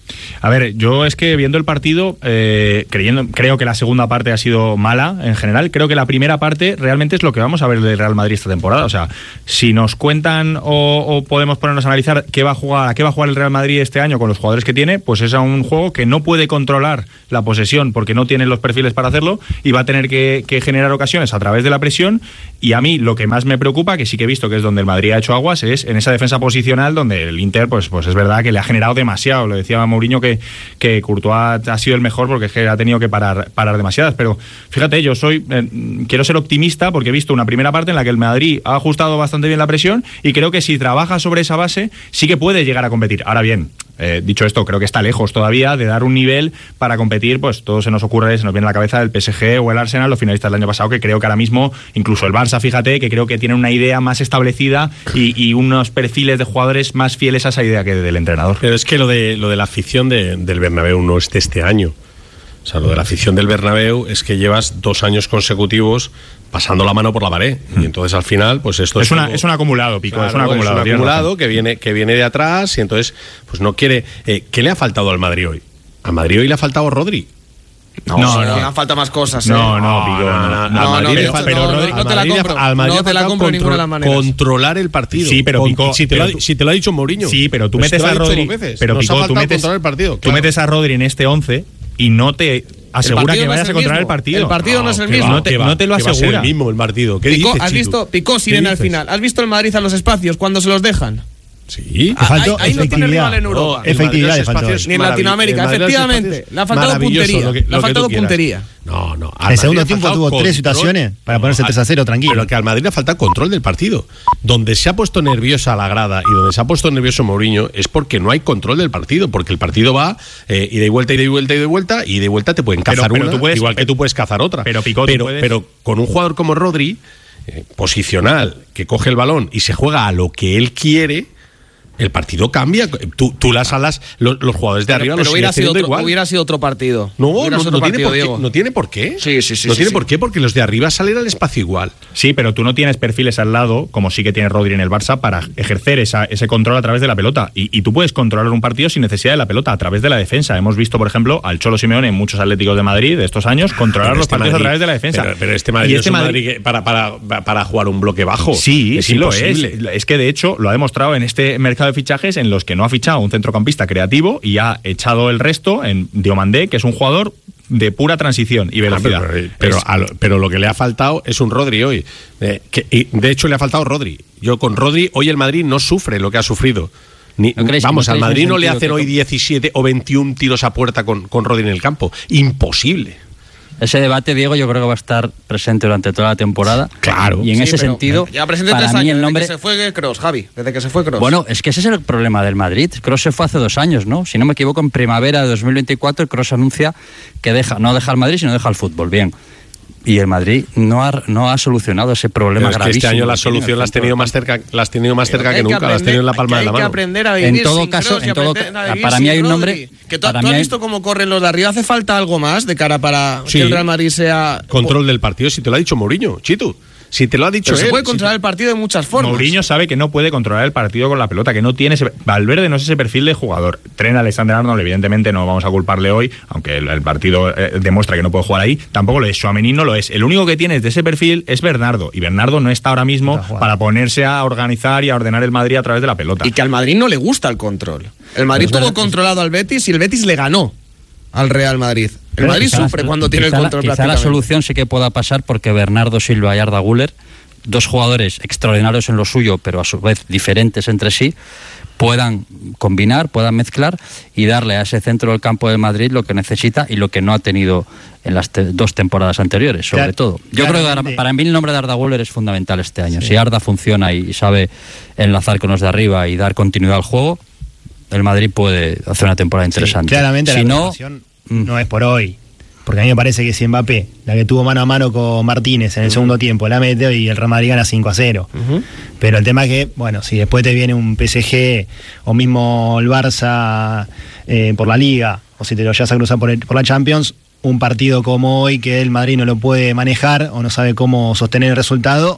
A ver, yo es que viendo el partido, eh, creyendo, creo que la segunda parte ha sido mala en general. Creo que la primera parte realmente es lo que vamos a ver del Real Madrid esta temporada. O sea, si nos cuentan o, o podemos ponernos a analizar qué va a jugar, a qué va a jugar el Real Madrid este año con los jugadores que tiene, pues es a un juego que no puede controlar la posesión porque no tiene los perfiles para hacerlo y va a tener que, que generar ocasiones a través de la presión. Y a mí lo que más me preocupa, que sí que he visto que es donde el Madrid ha hecho aguas, es en esa defensa posicional donde el Inter, pues, pues es verdad que le ha generado demasiado. Lo decía Mourinho que, que Courtois ha sido el mejor porque es que ha tenido que parar, parar demasiadas. Pero fíjate, yo soy eh, quiero ser optimista porque he visto una primera parte en la que el Madrid ha ajustado bastante bien la presión y creo que si trabaja sobre esa base sí que puede llegar a competir. Ahora bien, Eh, dicho esto, creo que está lejos todavía de dar un nivel para competir, pues todo se nos ocurre, se nos viene a la cabeza el P S G o el Arsenal, los finalistas del año pasado, que creo que ahora mismo, incluso el Barça, fíjate, que creo que tiene una idea más establecida y, y unos perfiles de jugadores más fieles a esa idea que del entrenador. Pero es que lo de, lo de la afición de, del Bernabéu no es de este año. O sea, lo de la afición del Bernabéu es que llevas dos años consecutivos pasando la mano por la pared. Y entonces al final, pues esto es, es una, como, es un acumulado, Pico, claro, es un acumulado. Es un acumulado que viene, que viene de atrás y entonces, pues no quiere. Eh, ¿Qué le ha faltado al Madrid hoy? Al Madrid hoy le ha faltado Rodri. No, no, no. no falta más cosas. ¿eh? No, no, Pico. No, no, no, no, no, pero, pero Rodri, no te la compro. Al Madrid no te la compro de ninguna de las maneras. Controlar el partido. Sí, pero Pico, Con, si, te pero lo, si te lo ha dicho Mourinho. Sí, pero tú pues metes a Rodri. Pero Nos Pico, tú metes, el partido, tú claro. metes a Rodri en este once y no te asegura que vayas no a controlar mismo. el partido. El partido no, no es el mismo. Va, no, te, va, no te lo asegura. Va a ser el mismo el partido. ¿Qué Picó, dices, ¿Has visto? Picó Sirena al final. ¿Has visto el Madrid a los espacios cuando se los dejan? Sí. Ah, faltó ahí, ahí no tiene rival en Europa. No, efectividad le faltó. Ni en Latinoamérica, efectivamente. Le ha faltado puntería. Lo que, le ha faltado puntería. No, no. En el segundo tiempo tuvo tres situaciones para ponerse tres a cero tranquilo. Pero que al Madrid le falta control del partido. Donde se ha puesto nerviosa la grada y donde se ha puesto nervioso Mourinho es porque no hay control del partido. Porque el partido va eh, y de vuelta y de vuelta y de vuelta y de vuelta te pueden cazar pero, pero una, puedes, igual que tú puedes cazar otra. Pero, Picó, pero, puedes... pero con un jugador como Rodri, eh, posicional, que coge el balón y se juega a lo que él quiere, el partido cambia. Tú, tú las alas, los, los jugadores de arriba pero, los pero siguen teniendo otro, igual. Hubiera sido otro partido. No, no, otro no, partido, tiene por qué, no tiene por qué. Sí, sí, sí. No sí, tiene sí. por qué, porque los de arriba salen al espacio igual. Sí, pero tú no tienes perfiles al lado, como sí que tiene Rodri en el Barça, para ejercer esa, ese control a través de la pelota. Y, y tú puedes controlar un partido sin necesidad de la pelota, a través de la defensa. Hemos visto, por ejemplo, al Cholo Simeone en muchos Atléticos de Madrid de estos años controlar los este partidos Madrid, a través de la defensa. Pero, pero este Madrid y no este es un Madrid, Madrid que para, para, para jugar un bloque bajo. Sí, es sí imposible. lo es. Es que de hecho lo ha demostrado en este mercado de fichajes en los que no ha fichado un centrocampista creativo y ha echado el resto en Diomandé, que es un jugador de pura transición y velocidad. Ah, pero, pero, es, a lo, pero lo que le ha faltado es un Rodri hoy. Eh, que, y de hecho le ha faltado Rodri. Yo con Rodri hoy el Madrid no sufre lo que ha sufrido. Ni, ¿No creéis, vamos, no al Madrid no le hacen que... hoy diecisiete o veintiún tiros a puerta con, con Rodri en el campo. Imposible. Ese debate, Diego, yo creo que va a estar presente durante toda la temporada. Claro. Y en sí, ese pero, sentido, ya presente para tres mí años, el nombre... desde que se fue Kroos, Javi, desde que se fue Kroos. Bueno, es que ese es el problema del Madrid. Kroos se fue hace dos años, ¿no? Si no me equivoco, en primavera de dos mil veinticuatro, Kroos anuncia que deja, no deja al Madrid, sino deja el fútbol. Bien. Y el Madrid no ha, no ha solucionado ese problema es gravísimo. Que este año la solución la has tenido más cerca, la has tenido más cerca que, que nunca, aprender, la has tenido en la palma de la mano. Hay que aprender a vivir en todo sin caso, Kroos en todo ca- para mí hay un nombre. Que tú, tú has hay... visto cómo corren los de arriba. ¿Hace falta algo más de cara para sí. que el Real Madrid sea control del partido? Si te lo ha dicho Mourinho, Chitu. Si te lo ha dicho Pero él. se puede controlar si el partido de muchas formas. Mourinho sabe que no puede controlar el partido con la pelota, que no tiene ese, Valverde no es ese perfil de jugador. Trent Alexander-Arnold, evidentemente no vamos a culparle hoy, aunque el, el partido eh, demuestra que no puede jugar ahí. Tampoco lo es. Tchouaméni no lo es. El único que tienes de ese perfil es Bernardo, y Bernardo no está ahora mismo para ponerse a organizar y a ordenar el Madrid a través de la pelota. Y que al Madrid no le gusta el control. El Madrid Pues tuvo verdad, controlado al Betis y el Betis le ganó al Real Madrid. El Pero Madrid quizá, sufre cuando tiene el quizá control. La, quizá la solución sí que pueda pasar porque Bernardo Silva y Arda Güler, dos jugadores extraordinarios en lo suyo, pero a su vez diferentes entre sí, puedan combinar, puedan mezclar y darle a ese centro del campo de Madrid lo que necesita y lo que no ha tenido en las te- dos temporadas anteriores, sobre Claro, todo. Yo creo que Arda, para mí el nombre de Arda Güler es fundamental este año. Sí. Si Arda funciona y, y sabe enlazar con los de arriba y dar continuidad al juego, el Madrid puede hacer una temporada interesante. Sí, claramente si la no, preparación no es por hoy. Porque a mí me parece que si Mbappé, la que tuvo mano a mano con Martínez en el uh-huh. segundo tiempo, la mete y el Real Madrid gana cinco a cero. Uh-huh. Pero el tema es que, bueno, si después te viene un P S G o mismo el Barça eh, por la Liga, o si te lo llevas a cruzar por, el, por la Champions, un partido como hoy que el Madrid no lo puede manejar o no sabe cómo sostener el resultado,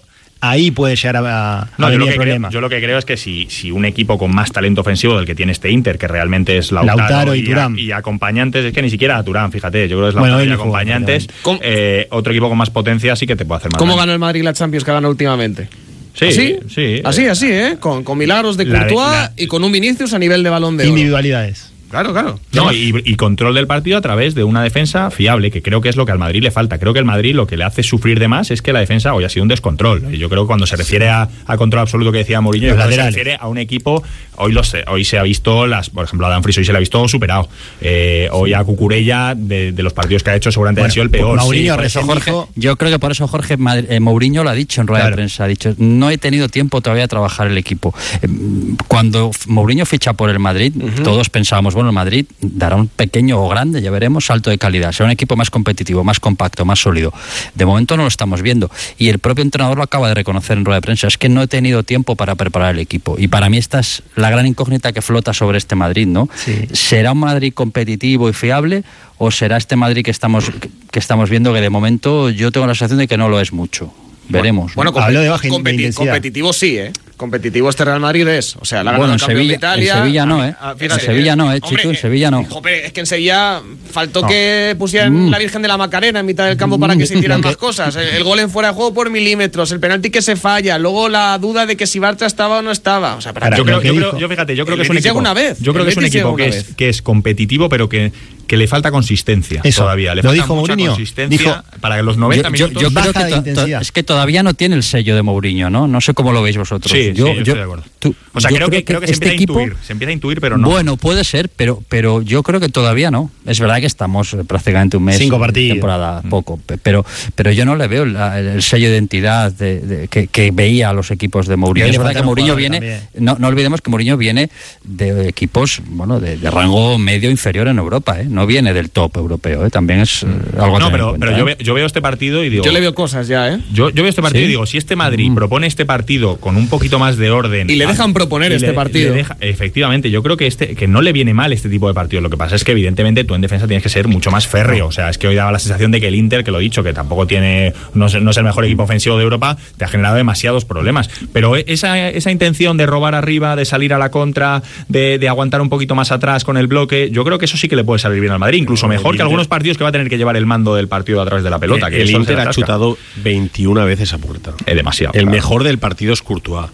ahí puede llegar a, a No, yo, venir lo el que problema. creo, yo lo que creo es que si, si un equipo con más talento ofensivo del que tiene este Inter, que realmente es Lautaro, Lautaro y y, Thuram. a, y acompañantes, es que ni siquiera a Turán, fíjate, yo creo que es Lautaro Bueno, y hoy no jugó, acompañantes, eh, otro equipo con más potencia sí que te puede hacer más ¿Cómo daño. ganó el Madrid la Champions que ha ganado últimamente? Sí, ¿Así? sí. Así, así, ¿eh? Con, con milagros de La de- Courtois la- y con un Vinicius a nivel de Balón de Oro. Individualidades. Claro, claro. No, y, y control del partido a través de una defensa fiable, que creo que es lo que al Madrid le falta. Creo que el Madrid lo que le hace sufrir de más es que la defensa hoy ha sido un descontrol. Y yo creo que cuando se refiere a, a control absoluto que decía Mourinho, yo creo que se refiere a un equipo, hoy lo sé, hoy se ha visto, las, por ejemplo, a Dumfries hoy se le ha visto superado. Eh, hoy a Cucurella, de, de los partidos que ha hecho, seguramente Bueno, ha sido el peor. Mourinho Sí, por eso recién dijo- yo creo que por eso Jorge Madri- eh, Mourinho lo ha dicho en rueda Claro. de prensa, ha dicho, no he tenido tiempo todavía a trabajar el equipo. Eh, Cuando F- Mourinho ficha por el Madrid, todos pensábamos, bueno, el Madrid dará un pequeño o grande, ya veremos, salto de calidad, será un equipo más competitivo, más compacto, más sólido. De momento no lo estamos viendo y el propio entrenador lo acaba de reconocer en rueda de prensa, es que no he tenido tiempo para preparar el equipo y para mí esta es la gran incógnita que flota sobre este Madrid, ¿no? ¿Será un Madrid competitivo y fiable o será este Madrid que estamos, que estamos viendo que de momento yo tengo la sensación de que no lo es mucho? Veremos. Bueno, ¿no? competi- competi- competitivo sí, ¿eh? Competitivo este Real Madrid es. O sea, la Bueno, ganó en el campeón Sevilla- de Italia. en Sevilla no, ¿eh? Ah, En fíjate, Sevilla no, ¿eh, hombre, Chico? En Sevilla no. Joder, es que en Sevilla faltó No. que pusieran Mm. la Virgen de la Macarena en mitad del campo para que se hicieran más cosas. El, el gol en fuera de juego por milímetros, el penalti que se falla, luego la duda de que si Bartra estaba o no estaba. O sea, para yo, creo, yo, creo, yo fíjate, yo creo El que es un Betis llega equipo. una vez, Yo creo el que es un Betis equipo llega que una es, vez. que es competitivo, pero que, que le falta consistencia Eso, todavía. Le lo falta dijo mucha Mourinho. consistencia Dijo- para los noventa yo, yo- minutos. yo creo que to- to- es que todavía no tiene el sello de Mourinho, ¿no? No sé cómo lo veis vosotros. Sí, yo, sí, yo estoy de acuerdo. tú- O sea, yo creo que, creo que se este empieza equipo, a intuir, se empieza a intuir, pero no. Bueno, puede ser, pero, pero yo creo que todavía no. Es verdad que estamos eh, prácticamente un mes Cinco de partidos. temporada, poco, pe- pero, pero yo no le veo la- el, sello de identidad de, de- que, que veía a los equipos de Mourinho. Y ahí Es le verdad que faltaron Mourinho jugadores viene, también. no, no olvidemos que Mourinho viene de equipos, bueno, de, de rango medio inferior en Europa, ¿eh? No viene del top europeo, ¿eh? También es eh, algo a No, tener pero, en cuenta, pero ¿eh? yo, veo, yo veo este partido y digo. Yo le veo cosas ya, ¿eh? Yo, yo veo este partido ¿Sí? y digo, si este Madrid propone este partido con un poquito más de orden. Y le dejan proponer y este le- partido. le deja- efectivamente, yo creo que este que no le viene mal este tipo de partidos. Lo que pasa es que, evidentemente, tú en defensa tienes que ser mucho más férreo. O sea, es que hoy daba la sensación de que el Inter, que lo he dicho, que tampoco tiene. No es, no es el mejor equipo ofensivo de Europa, te ha generado demasiados problemas. Pero esa, esa intención de robar arriba, de salir a la contra, de, de aguantar un poquito más atrás con el bloque, yo creo que eso sí que le puede salir bien al Madrid. Incluso mejor que Inter- algunos partidos que va a tener que llevar el mando del partido a través de la pelota. Que el eso se Inter le ha atasca. chutado veintiuna veces a puerta. Es demasiado. El claro. mejor del partido es Courtois.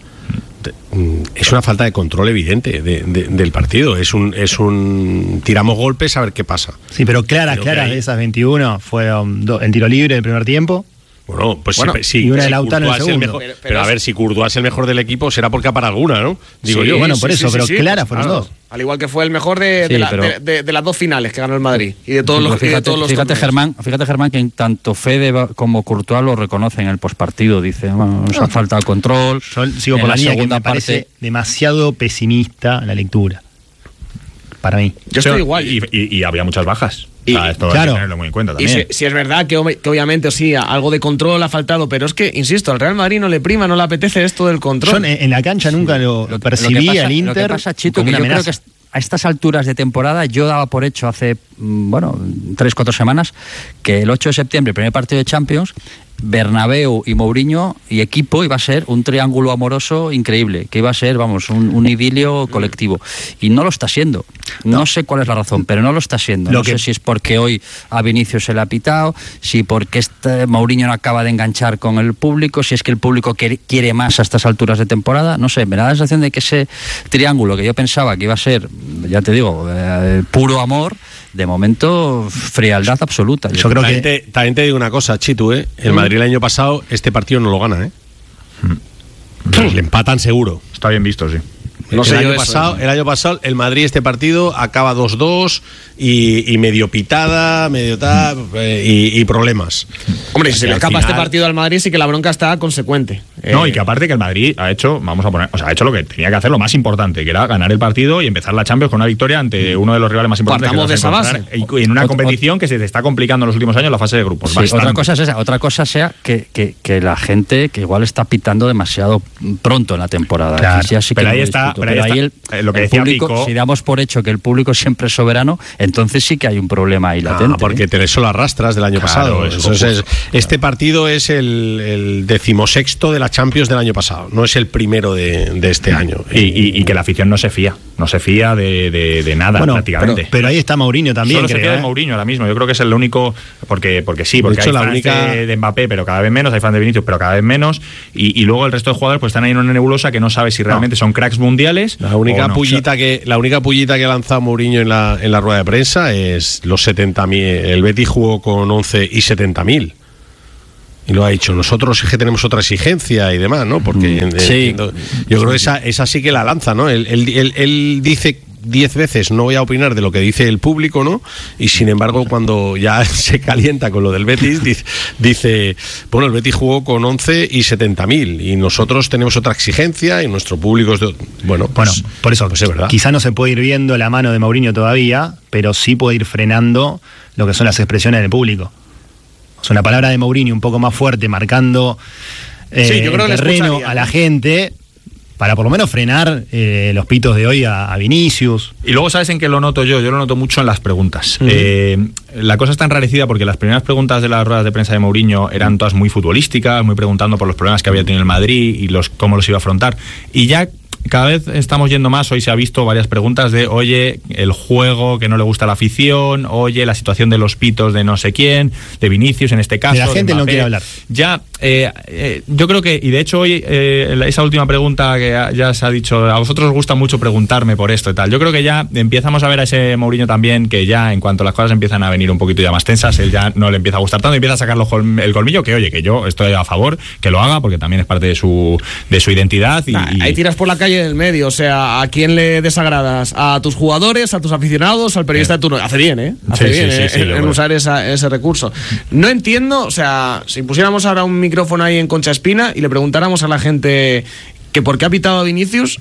Mm, Es una falta de control evidente de- de- del partido. Es un, es un tiramos golpes a ver qué pasa. Sí, pero claras, Pero que claras hay- de esas veintiuno fueron do- en tiro libre del primer tiempo. Bueno, pues Bueno, sí, sí, y una de si Lautaro en el Courtois es segundo. mejor- Pero- pero, pero a es- ver, si Courtois es el mejor del equipo, será porque para alguna, ¿no? Digo Sí, yo. bueno, sí, por sí, eso, sí, pero sí, claras pues fueron claro. dos. Al igual que fue el mejor de, Sí, de, la- pero- de- de- de las dos finales que ganó el Madrid y de todos los, y de Fíjate, todos los fíjate, torneos. Germán, fíjate Germán que en tanto Fede va- como Courtois lo reconocen en el postpartido, dice, bueno, nos ha faltado control. Yo sigo en por la, línea que segunda me parece parte. demasiado pesimista la lectura. Para mí. Yo estoy igual. Y, y- y había muchas bajas. Y- O sea, esto hay claro. que tenerlo muy en cuenta Y también. si, si es verdad que, ob- que obviamente sí, algo de control ha faltado, pero es que, insisto, al Real Madrid no le prima, no le apetece esto del Yo control. en, en la cancha nunca lo, Lo- percibí lo que pasa- al Inter Lo que pasa, Chito, como que una yo creo amenaza. que est- a estas alturas de temporada yo daba por hecho hace, mm, bueno, tres, cuatro semanas, que el ocho de septiembre, primer partido de Champions, Bernabéu y Mourinho y equipo iba a ser un triángulo amoroso increíble, que iba a ser, vamos, un, un idilio colectivo. Y no lo está siendo. No, sé cuál es la razón, pero no lo está siendo. Lo no que- sé si es porque hoy a Vinicius se le ha pitado, si porque este Mourinho no acaba de enganchar con el público, si es que el público quiere, quiere más a estas alturas de temporada. No sé, me da la sensación de que ese triángulo que yo pensaba que iba a ser, ya te digo, eh, puro amor, de momento frialdad absoluta. Yo creo también, que- te, también te digo una cosa, Chitu, ¿eh? El Mm. Madrid el año pasado, este partido no lo gana, ¿eh? Le empatan seguro. Está bien visto, sí. No el, sé año yo eso, pasado, ¿eh? el año pasado, el Madrid este partido acaba dos dos y, y medio pitada, medio tal, eh, y, y problemas. Hombre, si se Y le al escapa este final- partido al Madrid, sí que la bronca está consecuente. No, Eh, y que aparte que el Madrid ha hecho, vamos a poner, o sea, ha hecho lo que tenía que hacer, lo más importante, que era ganar el partido y empezar la Champions con una victoria ante uno de los rivales más importantes. Partamos que de vas a esa encontrar, y en una Ot- competición que se te está complicando en los últimos años la fase de grupos. Sí, bastante. otra cosa es esa, otra cosa sea que, que, que la gente que igual está pitando demasiado pronto en la temporada. Claro, Aquí ya sí que pero no ahí lo está, discuto. pero, pero ahí el, eh, lo que el decía público, Pico, si damos por hecho que el público siempre es soberano, entonces sí que hay un problema ahí latente. Ah, porque ¿eh? te eso lo arrastras del año claro, pasado. Eso, eso es, este partido es el, el decimosexto de la Champions del año pasado, no es el primero de, de este año. Y, y, y que la afición no se fía, no se fía de, de, de nada bueno, prácticamente. Pero, pero ahí está Mourinho también. Solo creo, se fía ¿eh? de Mourinho ahora mismo. Yo creo que es el único, porque, porque sí, porque de hecho, hay fans la única... de, de Mbappé, pero cada vez menos, hay fans de Vinicius, pero cada vez menos, y, y luego el resto de jugadores pues están ahí en una nebulosa que no sabe si realmente no. son cracks mundiales. La única no. pullita que la única pullita que ha lanzado Mourinho en la en la rueda de prensa es los setenta mil. El Betis jugó con once y setenta mil. Y lo ha dicho, nosotros es que tenemos otra exigencia y demás, ¿no? Porque mm, sí. entiendo, yo creo que esa, esa sí que la lanza, ¿no? Él, él, él, él dice diez veces no voy a opinar de lo que dice el público, ¿no? Y sin embargo, cuando ya se calienta con lo del Betis, dice, dice bueno, el Betis jugó con once y setenta mil y nosotros tenemos otra exigencia y nuestro público es de... Bueno, pues, bueno, por eso, pues es verdad. Quizá no se puede ir viendo la mano de Mourinho todavía, pero sí puede ir frenando lo que son las expresiones del público. O sea, una palabra de Mourinho un poco más fuerte, marcando eh, sí, yo creo el terreno a la gente, para por lo menos frenar eh, los pitos de hoy a, a Vinicius. Y luego, ¿sabes en qué lo noto yo? Yo lo noto mucho en las preguntas. Uh-huh. Eh, la cosa está enrarecida porque las primeras preguntas de las ruedas de prensa de Mourinho eran todas muy futbolísticas, muy preguntando por los problemas que había tenido el Madrid y los cómo los iba a afrontar. Y ya cada vez estamos yendo más, hoy se ha visto varias preguntas de, oye, el juego que no le gusta a la afición, oye, la situación de los pitos de no sé quién, de Vinicius en este caso. De la gente no quiere hablar. Ya, eh, eh, yo creo que, y de hecho hoy, eh, esa última pregunta que ya se ha dicho, a vosotros os gusta mucho preguntarme por esto y tal, yo creo que ya empezamos a ver a ese Mourinho también, que ya en cuanto las cosas empiezan a venir un poquito ya más tensas, él ya no le empieza a gustar tanto, empieza a sacar el colmillo, que oye, que yo estoy a favor, que lo haga, porque también es parte de su, de su identidad. Y, nah, y... ahí tiras por la calle del medio, o sea, ¿a quién le desagradas? ¿A tus jugadores, a tus aficionados, al periodista de turno? Hace bien, ¿eh? Hace sí, bien sí, sí, eh, sí, en, en usar esa, ese recurso. No entiendo, o sea, si pusiéramos ahora un micrófono ahí en Concha Espina y le preguntáramos a la gente que por qué ha pitado a Vinicius,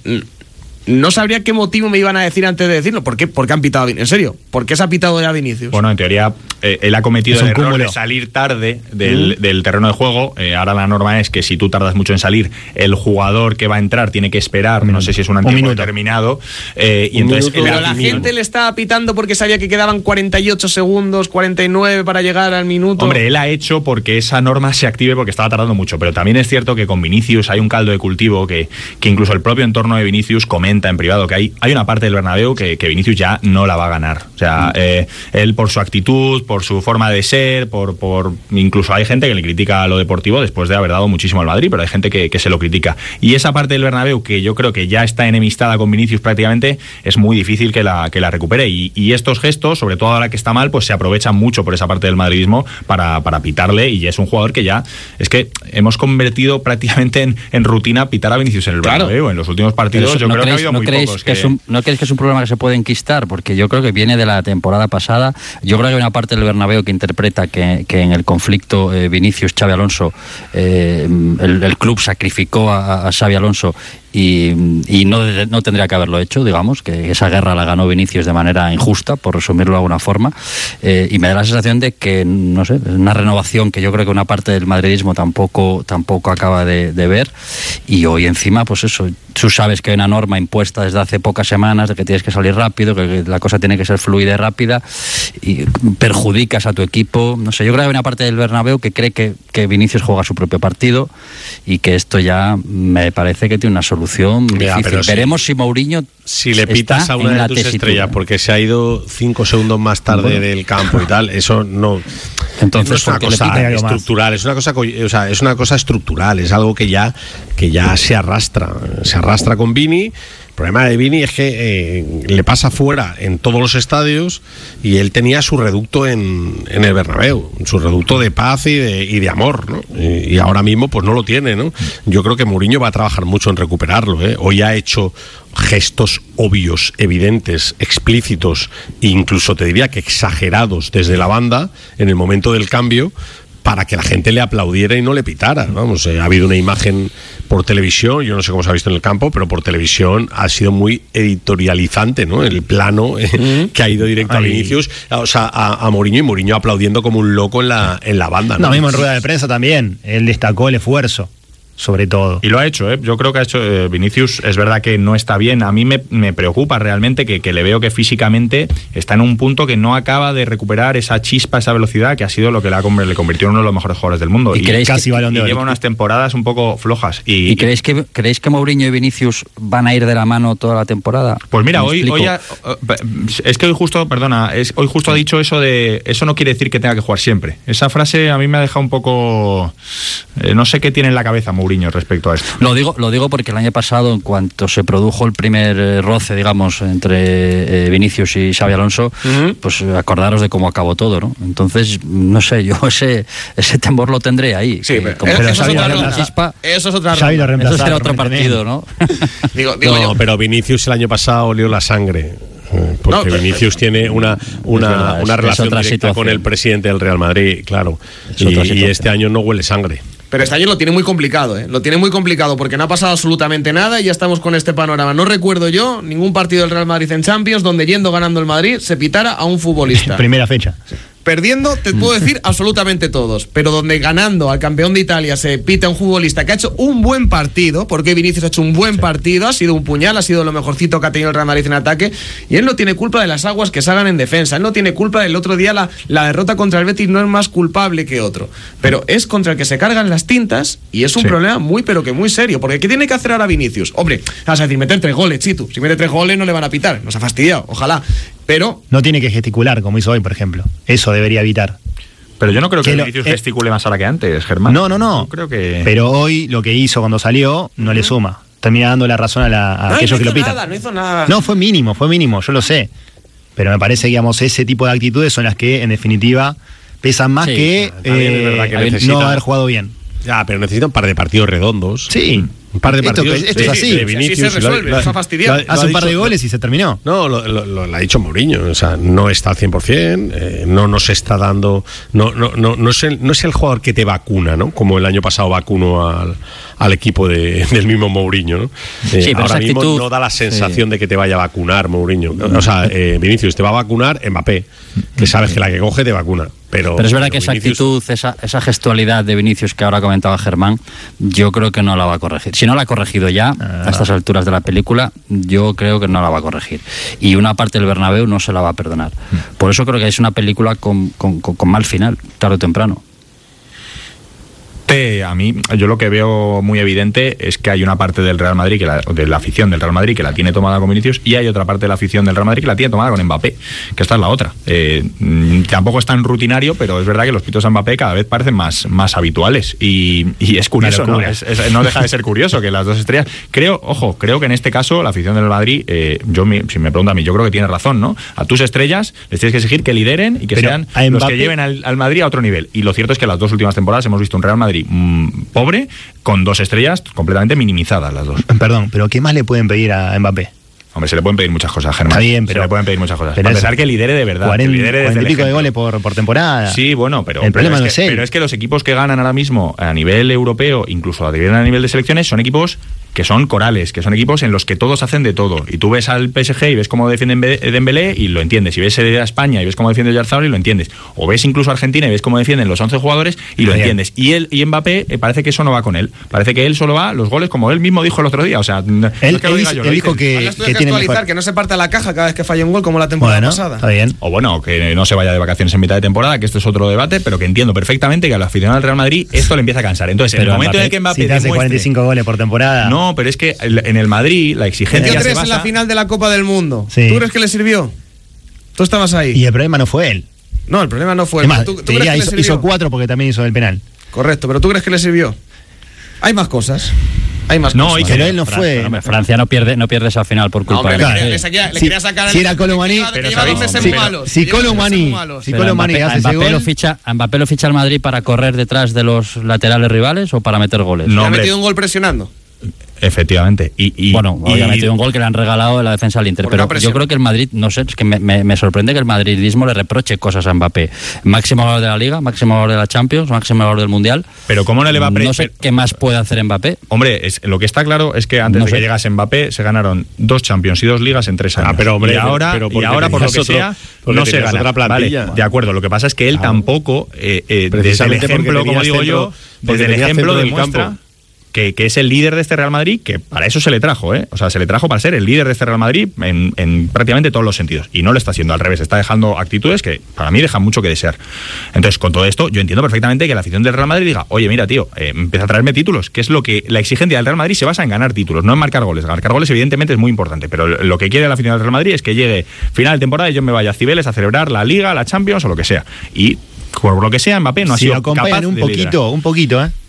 no sabría qué motivo me iban a decir antes de decirlo. ¿Por qué, ¿Por qué han pitado a Vinicius? En serio, ¿por qué se ha pitado ya a Vinicius? Bueno, en teoría, eh, él ha cometido el error de salir tarde del, ¿Mm? del terreno de juego. Eh, ahora la norma es que si tú tardas mucho en salir, el jugador que va a entrar tiene que esperar, no sé si es un tiempo determinado. Eh, y un entonces minuto, pero la gente le estaba pitando porque sabía que quedaban cuarenta y ocho segundos, cuarenta y nueve para llegar al minuto. Hombre, él ha hecho porque esa norma se active porque estaba tardando mucho. Pero también es cierto que con Vinicius hay un caldo de cultivo que, que incluso el propio entorno de Vinicius comenta en privado que hay, hay una parte del Bernabéu que, que Vinicius ya no la va a ganar. O sea, eh, él por su actitud, por su forma de ser, por, por incluso hay gente que le critica a lo deportivo después de haber dado muchísimo al Madrid, pero hay gente que, que se lo critica. Y esa parte del Bernabéu que yo creo que ya está enemistada con Vinicius prácticamente, es muy difícil que la, que la recupere. Y, y estos gestos, sobre todo ahora que está mal, pues se aprovechan mucho por esa parte del madridismo para, para pitarle, y es un jugador que ya, es que hemos convertido prácticamente en, en rutina pitar a Vinicius en el Bernabéu. Claro. En los últimos partidos yo no creo creéis, que ha habido no muy creéis pocos que que... es un, ¿No creéis que es un problema que se puede enquistar? Porque yo creo que viene de la temporada pasada. Yo creo que hay una parte del Bernabéu que interpreta que, que en el conflicto eh, Vinicius-Xabi Alonso eh, el, el club sacrificó a, a Xabi Alonso y, y no, no tendría que haberlo hecho, digamos, que esa guerra la ganó Vinicius de manera injusta, por resumirlo de alguna forma, eh, y me da la sensación de que, no sé, es una renovación que yo creo que una parte del madridismo tampoco, tampoco acaba de, de ver, y hoy encima, pues eso, tú sabes que hay una norma impuesta desde hace pocas semanas de que tienes que salir rápido, que la cosa tiene que ser fluida y rápida, y perjudicas a tu equipo, no sé, yo creo que hay una parte del Bernabéu que cree que, que Vinicius juega su propio partido, y que esto ya me parece que tiene una solución Mira, difícil. Veremos si, si Mourinho si le pitas a una de tus tesitura. estrellas porque se ha ido cinco segundos más tarde bueno. del campo y tal, eso no, entonces, no es una cosa estructural, es una cosa, o sea, es una cosa estructural, es algo que ya que ya se arrastra, se arrastra con Vini. El problema de Vini es que eh, le pasa fuera en todos los estadios y él tenía su reducto en, en el Bernabéu, su reducto de paz y de, y de amor, ¿no? Y, y ahora mismo pues no lo tiene, ¿no? Yo creo que Mourinho va a trabajar mucho en recuperarlo, ¿eh? Hoy ha hecho gestos obvios, evidentes, explícitos e incluso te diría que exagerados desde la banda en el momento del cambio, para que la gente le aplaudiera y no le pitara. Vamos, eh, ha habido una imagen por televisión, yo no sé cómo se ha visto en el campo, pero por televisión ha sido muy editorializante, ¿no? El plano eh, mm. que ha ido directo Ay. a Vinicius, o sea, a, a Mourinho, y Mourinho aplaudiendo como un loco en la, en la banda, ¿no? No, mismo en rueda de prensa también, él destacó el esfuerzo. O sobre todo. Y lo ha hecho, ¿eh? Yo creo que ha hecho eh, Vinicius, es verdad que no está bien. A mí me, me preocupa realmente que, que le veo que físicamente está en un punto que no acaba de recuperar esa chispa, esa velocidad que ha sido lo que le, ha, le convirtió en uno de los mejores jugadores del mundo. Y, y casi y, balón de y oro. lleva unas temporadas un poco flojas. ¿Y, ¿Y creéis que creéis que Mourinho y Vinicius van a ir de la mano toda la temporada? Pues mira, hoy, hoy ha, es que hoy justo, perdona, es, hoy justo ha dicho eso de, eso no quiere decir que tenga que jugar siempre. Esa frase a mí me ha dejado un poco, eh, no sé qué tiene en la cabeza Mourinho respecto a esto. Lo digo, lo digo porque el año pasado, en cuanto se produjo el primer eh, roce, digamos, entre eh, Vinicius y Xabi Alonso, uh-huh. pues acordaros de cómo acabó todo, ¿no? Entonces, no sé, yo ese ese temor lo tendré ahí. Sí, que, pero, como eso, que es Xabi otra la ronda. chispa, Eso es otra Xavi ronda. lo eso será otro partido, ¿no? digo, digo no, yo. pero Vinicius el año pasado olió la sangre. Porque no, Vinicius tiene una, una, verdad, una es, relación es directa situación. con el presidente del Real Madrid, claro. Y, y este año no huele sangre. Pero este año lo tiene muy complicado, ¿eh? Lo tiene muy complicado porque no ha pasado absolutamente nada y ya estamos con este panorama. No recuerdo yo ningún partido del Real Madrid en Champions donde yendo ganando el Madrid se pitara a un futbolista. Primera fecha. Sí. Perdiendo, te puedo decir absolutamente todos, pero donde ganando al campeón de Italia se pita un futbolista que ha hecho un buen partido, porque Vinicius ha hecho un buen sí. partido, ha sido un puñal, ha sido lo mejorcito que ha tenido el Real Madrid en ataque, y él no tiene culpa de las aguas que salgan en defensa, él no tiene culpa del otro día, la, la derrota contra el Betis no es más culpable que otro, pero es contra el que se cargan las tintas, y es un sí. problema muy, pero que muy serio, porque ¿qué tiene que hacer ahora Vinicius? Hombre, vas a decir, meter tres goles, Chitu, si mete tres goles no le van a pitar, nos ha fastidiado, ojalá, pero... No tiene que gesticular, como hizo hoy, por ejemplo, eso debería evitar. Pero yo no creo que, que lo, Vinicius eh, gesticule más ahora que antes, Germán. No, no, no. Yo creo que... Pero hoy lo que hizo cuando salió no uh-huh. le suma. Termina dando la razón a, la, a no, aquellos no que lo pitan. Nada, no hizo nada. No, fue mínimo, fue mínimo, yo lo sé. Pero me parece, digamos, ese tipo de actitudes son las que, en definitiva, pesan más sí, que, eh, que necesita, no haber jugado bien. Ya, pero necesita un par de partidos redondos. Sí. Un par de esto, partidos. Esto es así. De Vinicius, así se resuelve, nos ha fastidiado. Hace un par de goles y se terminó. No, lo, lo, lo, lo ha dicho Mourinho. O sea, no está al cien por ciento, eh, no nos está dando. No, no, no, no, es el, no es el jugador que te vacuna, ¿no? Como el año pasado vacunó al, al equipo de, del mismo Mourinho, ¿no? Eh, sí, ahora mismo actitud, no da la sensación sí. de que te vaya a vacunar Mourinho. O sea, eh, Vinicius te va a vacunar Mbappé, que sabes que la que coge te vacuna. Pero, pero es verdad pero que Vinicius... esa actitud, esa, esa gestualidad de Vinicius que ahora comentaba Germán, yo creo que no la va a corregir. Si no la ha corregido ya, ah. a estas alturas de la película, yo creo que no la va a corregir. Y una parte del Bernabéu no se la va a perdonar. Por eso creo que es una película con, con, con, con mal final, tarde o temprano. A mí, yo lo que veo muy evidente es que hay una parte del Real Madrid, que la, de la afición del Real Madrid, que la tiene tomada con Vinicius, y hay otra parte de la afición del Real Madrid que la tiene tomada con Mbappé, que esta es la otra. Eh, tampoco es tan rutinario, pero es verdad que los pitos a Mbappé cada vez parecen más, más habituales. Y, y es curioso, ¿no? Es, es, no deja de ser curioso que las dos estrellas. Creo, ojo, creo que en este caso la afición del Madrid, eh, yo me, si me pregunta a mí, yo creo que tiene razón, ¿no? A tus estrellas les tienes que exigir que lideren y que pero sean Mbappé... los que lleven al, al Madrid a otro nivel. Y lo cierto es que las dos últimas temporadas hemos visto un Real Madrid mmm, pobre, con dos estrellas completamente minimizadas las dos. Perdón, pero ¿qué más le pueden pedir a Mbappé? Hombre, se le pueden pedir muchas cosas, Germán. Está bien, pero... Se le pueden pedir muchas cosas. Pero Para empezar, que lidere de verdad. cuarenta, que lidere desde cuarenta y el pico de goles por, por temporada. Sí, bueno, pero... El problema pero no es es que, él. Pero es que los equipos que ganan ahora mismo a nivel europeo, incluso a nivel de selecciones, son equipos que son corales, que son equipos en los que todos hacen de todo. Y tú ves al P S G y ves cómo defienden Dembélé y lo entiendes. Y ves a España y ves cómo defiende Oyarzabal y lo entiendes. O ves incluso a Argentina y ves cómo defienden los once jugadores y lo Bien. entiendes. Y él y Mbappé, eh, parece que eso no va con él. Parece que él solo va los goles como él mismo dijo el otro día. O sea, no él, es que lo diga yo, él dijo que, que, que tiene mejor... que no se parta la caja cada vez que falla un gol como la temporada bueno, pasada. Está bien. O bueno, que no se vaya de vacaciones en mitad de temporada, que esto es otro debate, pero que entiendo perfectamente que a la aficionada del Real Madrid esto le empieza a cansar. Entonces, pero en el momento Mbappé, en el que Mbappé si te hace demuestre... cuarenta y cinco goles por temporada. No, pero es que en el Madrid la exigencia tres se basa... en la final de la Copa del Mundo. Sí. ¿Tú crees que le sirvió? Tú estabas ahí. Y el problema no fue él. No, el problema no fue él. Más, ¿Tú, tú te crees diría, que hizo, le sirvió? hizo cuatro porque también hizo el penal. Correcto, pero ¿tú crees que le sirvió? Hay más cosas. Hay más no, cosas. Y pero él no fue. Francia, no, Francia no pierde, no pierde esa final por culpa no, hombre, de él. le, quería, le, si, quería sacar si era Colomani, si Colomani, si Colomani hace ese gol, lo ficha, a Mbappé lo ficha al Madrid para correr detrás de los laterales rivales o para meter goles. No, ¿ha metido un gol presionando? Efectivamente. Y, y, bueno, y, hoy ha metido un gol que le han regalado en la defensa del Inter. Pero yo creo que el Madrid, no sé, es que me, me, me sorprende que el madridismo le reproche cosas a Mbappé. Máximo goleador de la Liga, máximo goleador de la Champions, máximo goleador del Mundial. Pero ¿cómo no le va a pre- No sé qué más puede hacer Mbappé. Hombre, es, lo que está claro es que antes no de sé. que llegase Mbappé se ganaron dos Champions y dos Ligas en tres años. Ah, pero hombre, y ahora, pero y ahora por lo que otro, sea, no se gana. Otra plantilla. Vale, de acuerdo, lo que pasa es que él ah, tampoco, eh, eh, desde el ejemplo, como digo yo, desde el ejemplo demuestra... que, que es el líder de este Real Madrid, que para eso se le trajo, ¿eh? O sea, se le trajo para ser el líder de este Real Madrid en, en prácticamente todos los sentidos. Y no lo está haciendo, al revés, está dejando actitudes que para mí dejan mucho que desear. Entonces, con todo esto, yo entiendo perfectamente que la afición del Real Madrid diga, oye, mira, tío, eh, empieza a traerme títulos, que es lo que la exigencia del Real Madrid se basa en ganar títulos, no en marcar goles. Marcar goles, evidentemente, es muy importante, pero lo que quiere la afición del Real Madrid es que llegue final de temporada y yo me vaya a Cibeles a celebrar la Liga, la Champions o lo que sea. Y por lo que sea, Mbappé no ha si sido acompañan capaz un de poquito, liderar. un poquito, ¿eh?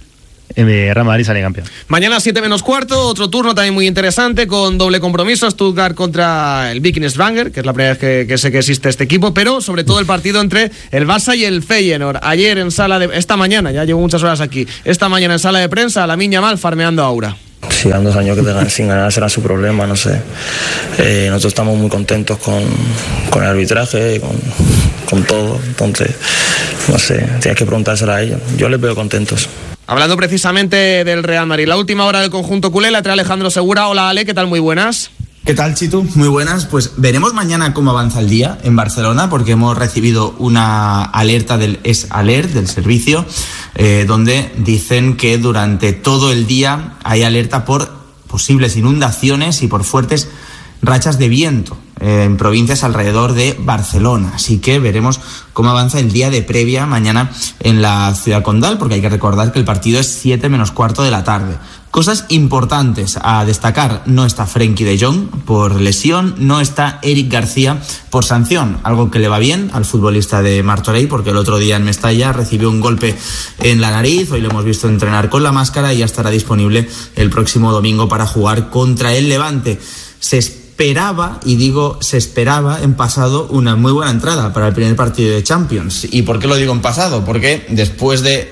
El Real Madrid sale campeón. Mañana siete menos cuarto, otro turno también muy interesante con doble compromiso, Stuttgart contra el Viking Stavanger, que es la primera vez que, que sé que existe este equipo, pero sobre todo el partido entre el Barça y el Feyenoord. Ayer en sala de... Esta mañana, ya llevo muchas horas aquí, esta mañana en sala de prensa, Lamine Yamal farmeando a Aura. Si dan dos años que te, sin ganar será su problema, no sé. Eh, nosotros estamos muy contentos con, con el arbitraje, con, con todo, entonces, no sé, tienes que preguntárselo a ellos. Yo les veo contentos. Hablando precisamente del Real Madrid, la última hora del conjunto culé, la trae Alejandro Segura. Hola Ale, ¿qué tal? Muy buenas. ¿Qué tal, Chitu? Muy buenas. Pues veremos mañana cómo avanza el día en Barcelona, porque hemos recibido una alerta del Es Alert, del servicio, eh, donde dicen que durante todo el día hay alerta por posibles inundaciones y por fuertes rachas de viento eh, en provincias alrededor de Barcelona. Así que veremos cómo avanza el día de previa mañana en la ciudad condal, porque hay que recordar que el partido es siete menos cuarto de la tarde. Cosas importantes a destacar: no está Frenkie de Jong por lesión, no está Eric García por sanción, algo que le va bien al futbolista de Martorell, porque el otro día en Mestalla recibió un golpe en la nariz, hoy lo hemos visto entrenar con la máscara y ya estará disponible el próximo domingo para jugar contra el Levante. Se esperaba, y digo se esperaba en pasado, una muy buena entrada para el primer partido de Champions. ¿Y por qué lo digo en pasado? Porque después de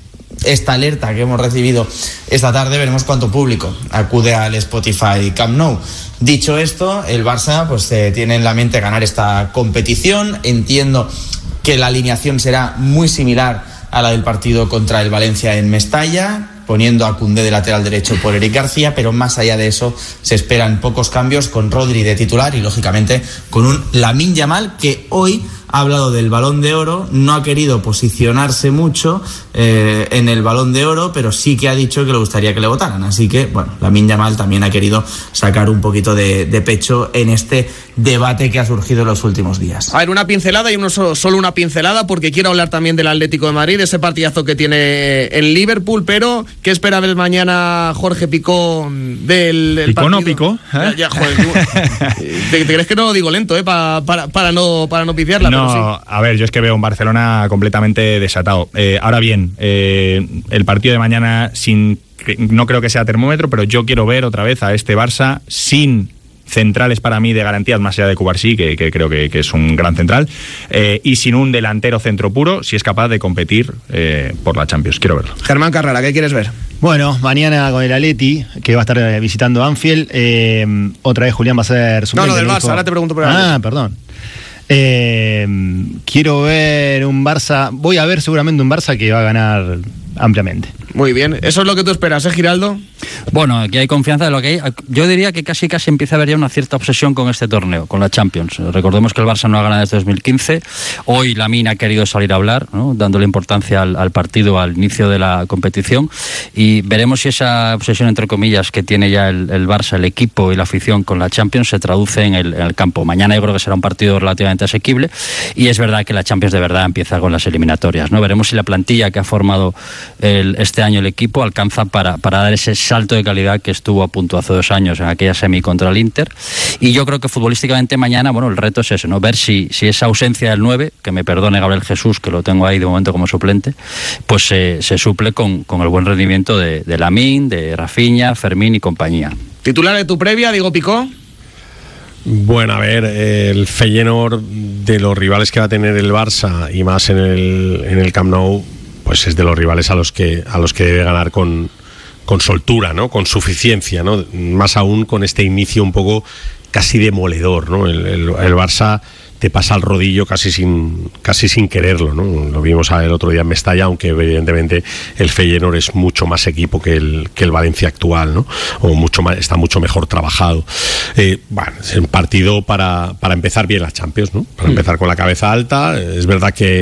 esta alerta que hemos recibido esta tarde, veremos cuánto público acude al Spotify Camp Nou. Dicho esto, el Barça pues eh, tiene en la mente ganar esta competición. Entiendo que la alineación será muy similar a la del partido contra el Valencia en Mestalla, poniendo a Koundé de lateral derecho por Eric García, pero más allá de eso se esperan pocos cambios, con Rodri de titular y lógicamente con un Lamine Yamal que hoy ha hablado del Balón de Oro, no ha querido posicionarse mucho eh, en el Balón de Oro, pero sí que ha dicho que le gustaría que le votaran. Así que, bueno, Lamine Yamal también ha querido sacar un poquito de, de pecho en este debate que ha surgido en los últimos días. A ver, una pincelada y uno solo, solo una pincelada, porque quiero hablar también del Atlético de Madrid, ese partidazo que tiene en Liverpool, pero ¿qué espera ver mañana Jorge Picón del, del ¿Picó partido? no picó? ¿Eh? Ya, ya, joder, tú, ¿te, ¿te crees que no lo digo lento, eh? Pa, para, para, no, para no pifiarla? No, pero sí. A ver, yo es que veo un Barcelona completamente desatado. Eh, ahora bien, eh, el partido de mañana, sin, no creo que sea termómetro, pero yo quiero ver otra vez a este Barça sin centrales para mí de garantías, más allá de Cubarsí, que, que creo que, que es un gran central, eh, y sin un delantero centro puro, si es capaz de competir eh, por la Champions. Quiero verlo. Germán Carrera, ¿qué quieres ver? Bueno, mañana con el Atleti, que va a estar visitando Anfield, eh, otra vez Julián va a ser suplente. No, no, del Barça, dijo... ahora te pregunto por el Ah, Atleti. perdón. Eh, quiero ver un Barça, voy a ver seguramente un Barça que va a ganar ampliamente. Muy bien, eso es lo que tú esperas, ¿eh, Giraldo? Bueno, aquí hay confianza de lo que hay. Yo diría que casi casi empieza a haber ya una cierta obsesión con este torneo, con la Champions. Recordemos que el Barça no ha ganado desde dos mil quince. Hoy Lamine ha querido salir a hablar, ¿no?, dándole importancia al, al partido, al inicio de la competición. Y veremos si esa obsesión, entre comillas, que tiene ya el, el Barça, el equipo y la afición con la Champions se traduce en el, en el campo. Mañana yo creo que será un partido relativamente asequible. Y es verdad que la Champions de verdad empieza con las eliminatorias, ¿no? Veremos si la plantilla que ha formado el, este año el equipo alcanza para, para dar ese salto de calidad que estuvo a punto hace dos años en aquella semi contra el Inter. Y yo creo que futbolísticamente mañana, bueno, el reto es ese, ¿no? Ver si, si esa ausencia del nueve, que me perdone Gabriel Jesús, que lo tengo ahí de momento como suplente, pues se, se suple con, con el buen rendimiento de, de Lamine, de Rafinha, Fermín y compañía. Titular de tu previa, Diego Picó. Bueno, a ver, el Feyenoord, de los rivales que va a tener el Barça y más en el, en el Camp Nou, pues es de los rivales a los que a los que debe ganar con, con soltura, ¿no? Con suficiencia, ¿no? Más aún con este inicio un poco casi demoledor, ¿no? El, el, el Barça te pasa al rodillo casi sin casi sin quererlo, ¿no? Lo vimos el otro día en Mestalla, aunque evidentemente el Feyenoord es mucho más equipo que el que el Valencia actual, ¿no? O mucho más, está mucho mejor trabajado. Eh, bueno, es un partido para, para empezar bien la Champions, ¿no? Para empezar con la cabeza alta. Es verdad que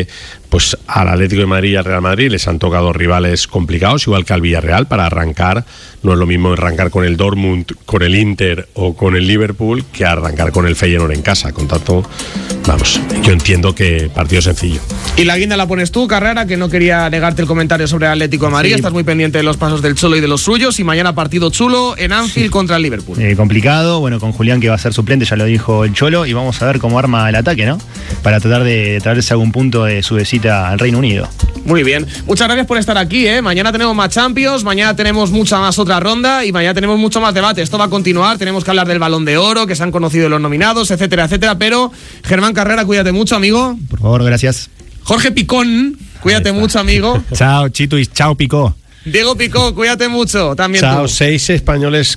pues al Atlético de Madrid y al Real Madrid les han tocado rivales complicados, igual que al Villarreal, para arrancar. No es lo mismo arrancar con el Dortmund, con el Inter o con el Liverpool que arrancar con el Feyenoord en casa. Con tanto, vamos, yo entiendo que partido sencillo. Y la guinda la pones tú, Carrera, que no quería negarte el comentario sobre el Atlético de Madrid. Sí. Estás muy pendiente de los pasos del Cholo y de los suyos. Y mañana partido chulo en Anfield sí. contra el Liverpool. Eh, complicado, bueno, con Julián que va a ser suplente, ya lo dijo el Cholo. Y vamos a ver cómo arma el ataque, ¿no? Para tratar de traerse algún punto de su visita al Reino Unido. Muy bien. Muchas gracias por estar aquí, ¿eh? Mañana tenemos más Champions, mañana tenemos mucha más otra ronda y mañana tenemos mucho más debate. Esto va a continuar, tenemos que hablar del Balón de Oro, que se han conocido los nominados, etcétera, etcétera. Pero, Germán Carrera, cuídate mucho, amigo. Por favor, gracias. Jorge Picón, cuídate mucho, amigo. Chao, Chito, y chao, Picó. Diego Picó, cuídate mucho también. Chao, tú. seis españoles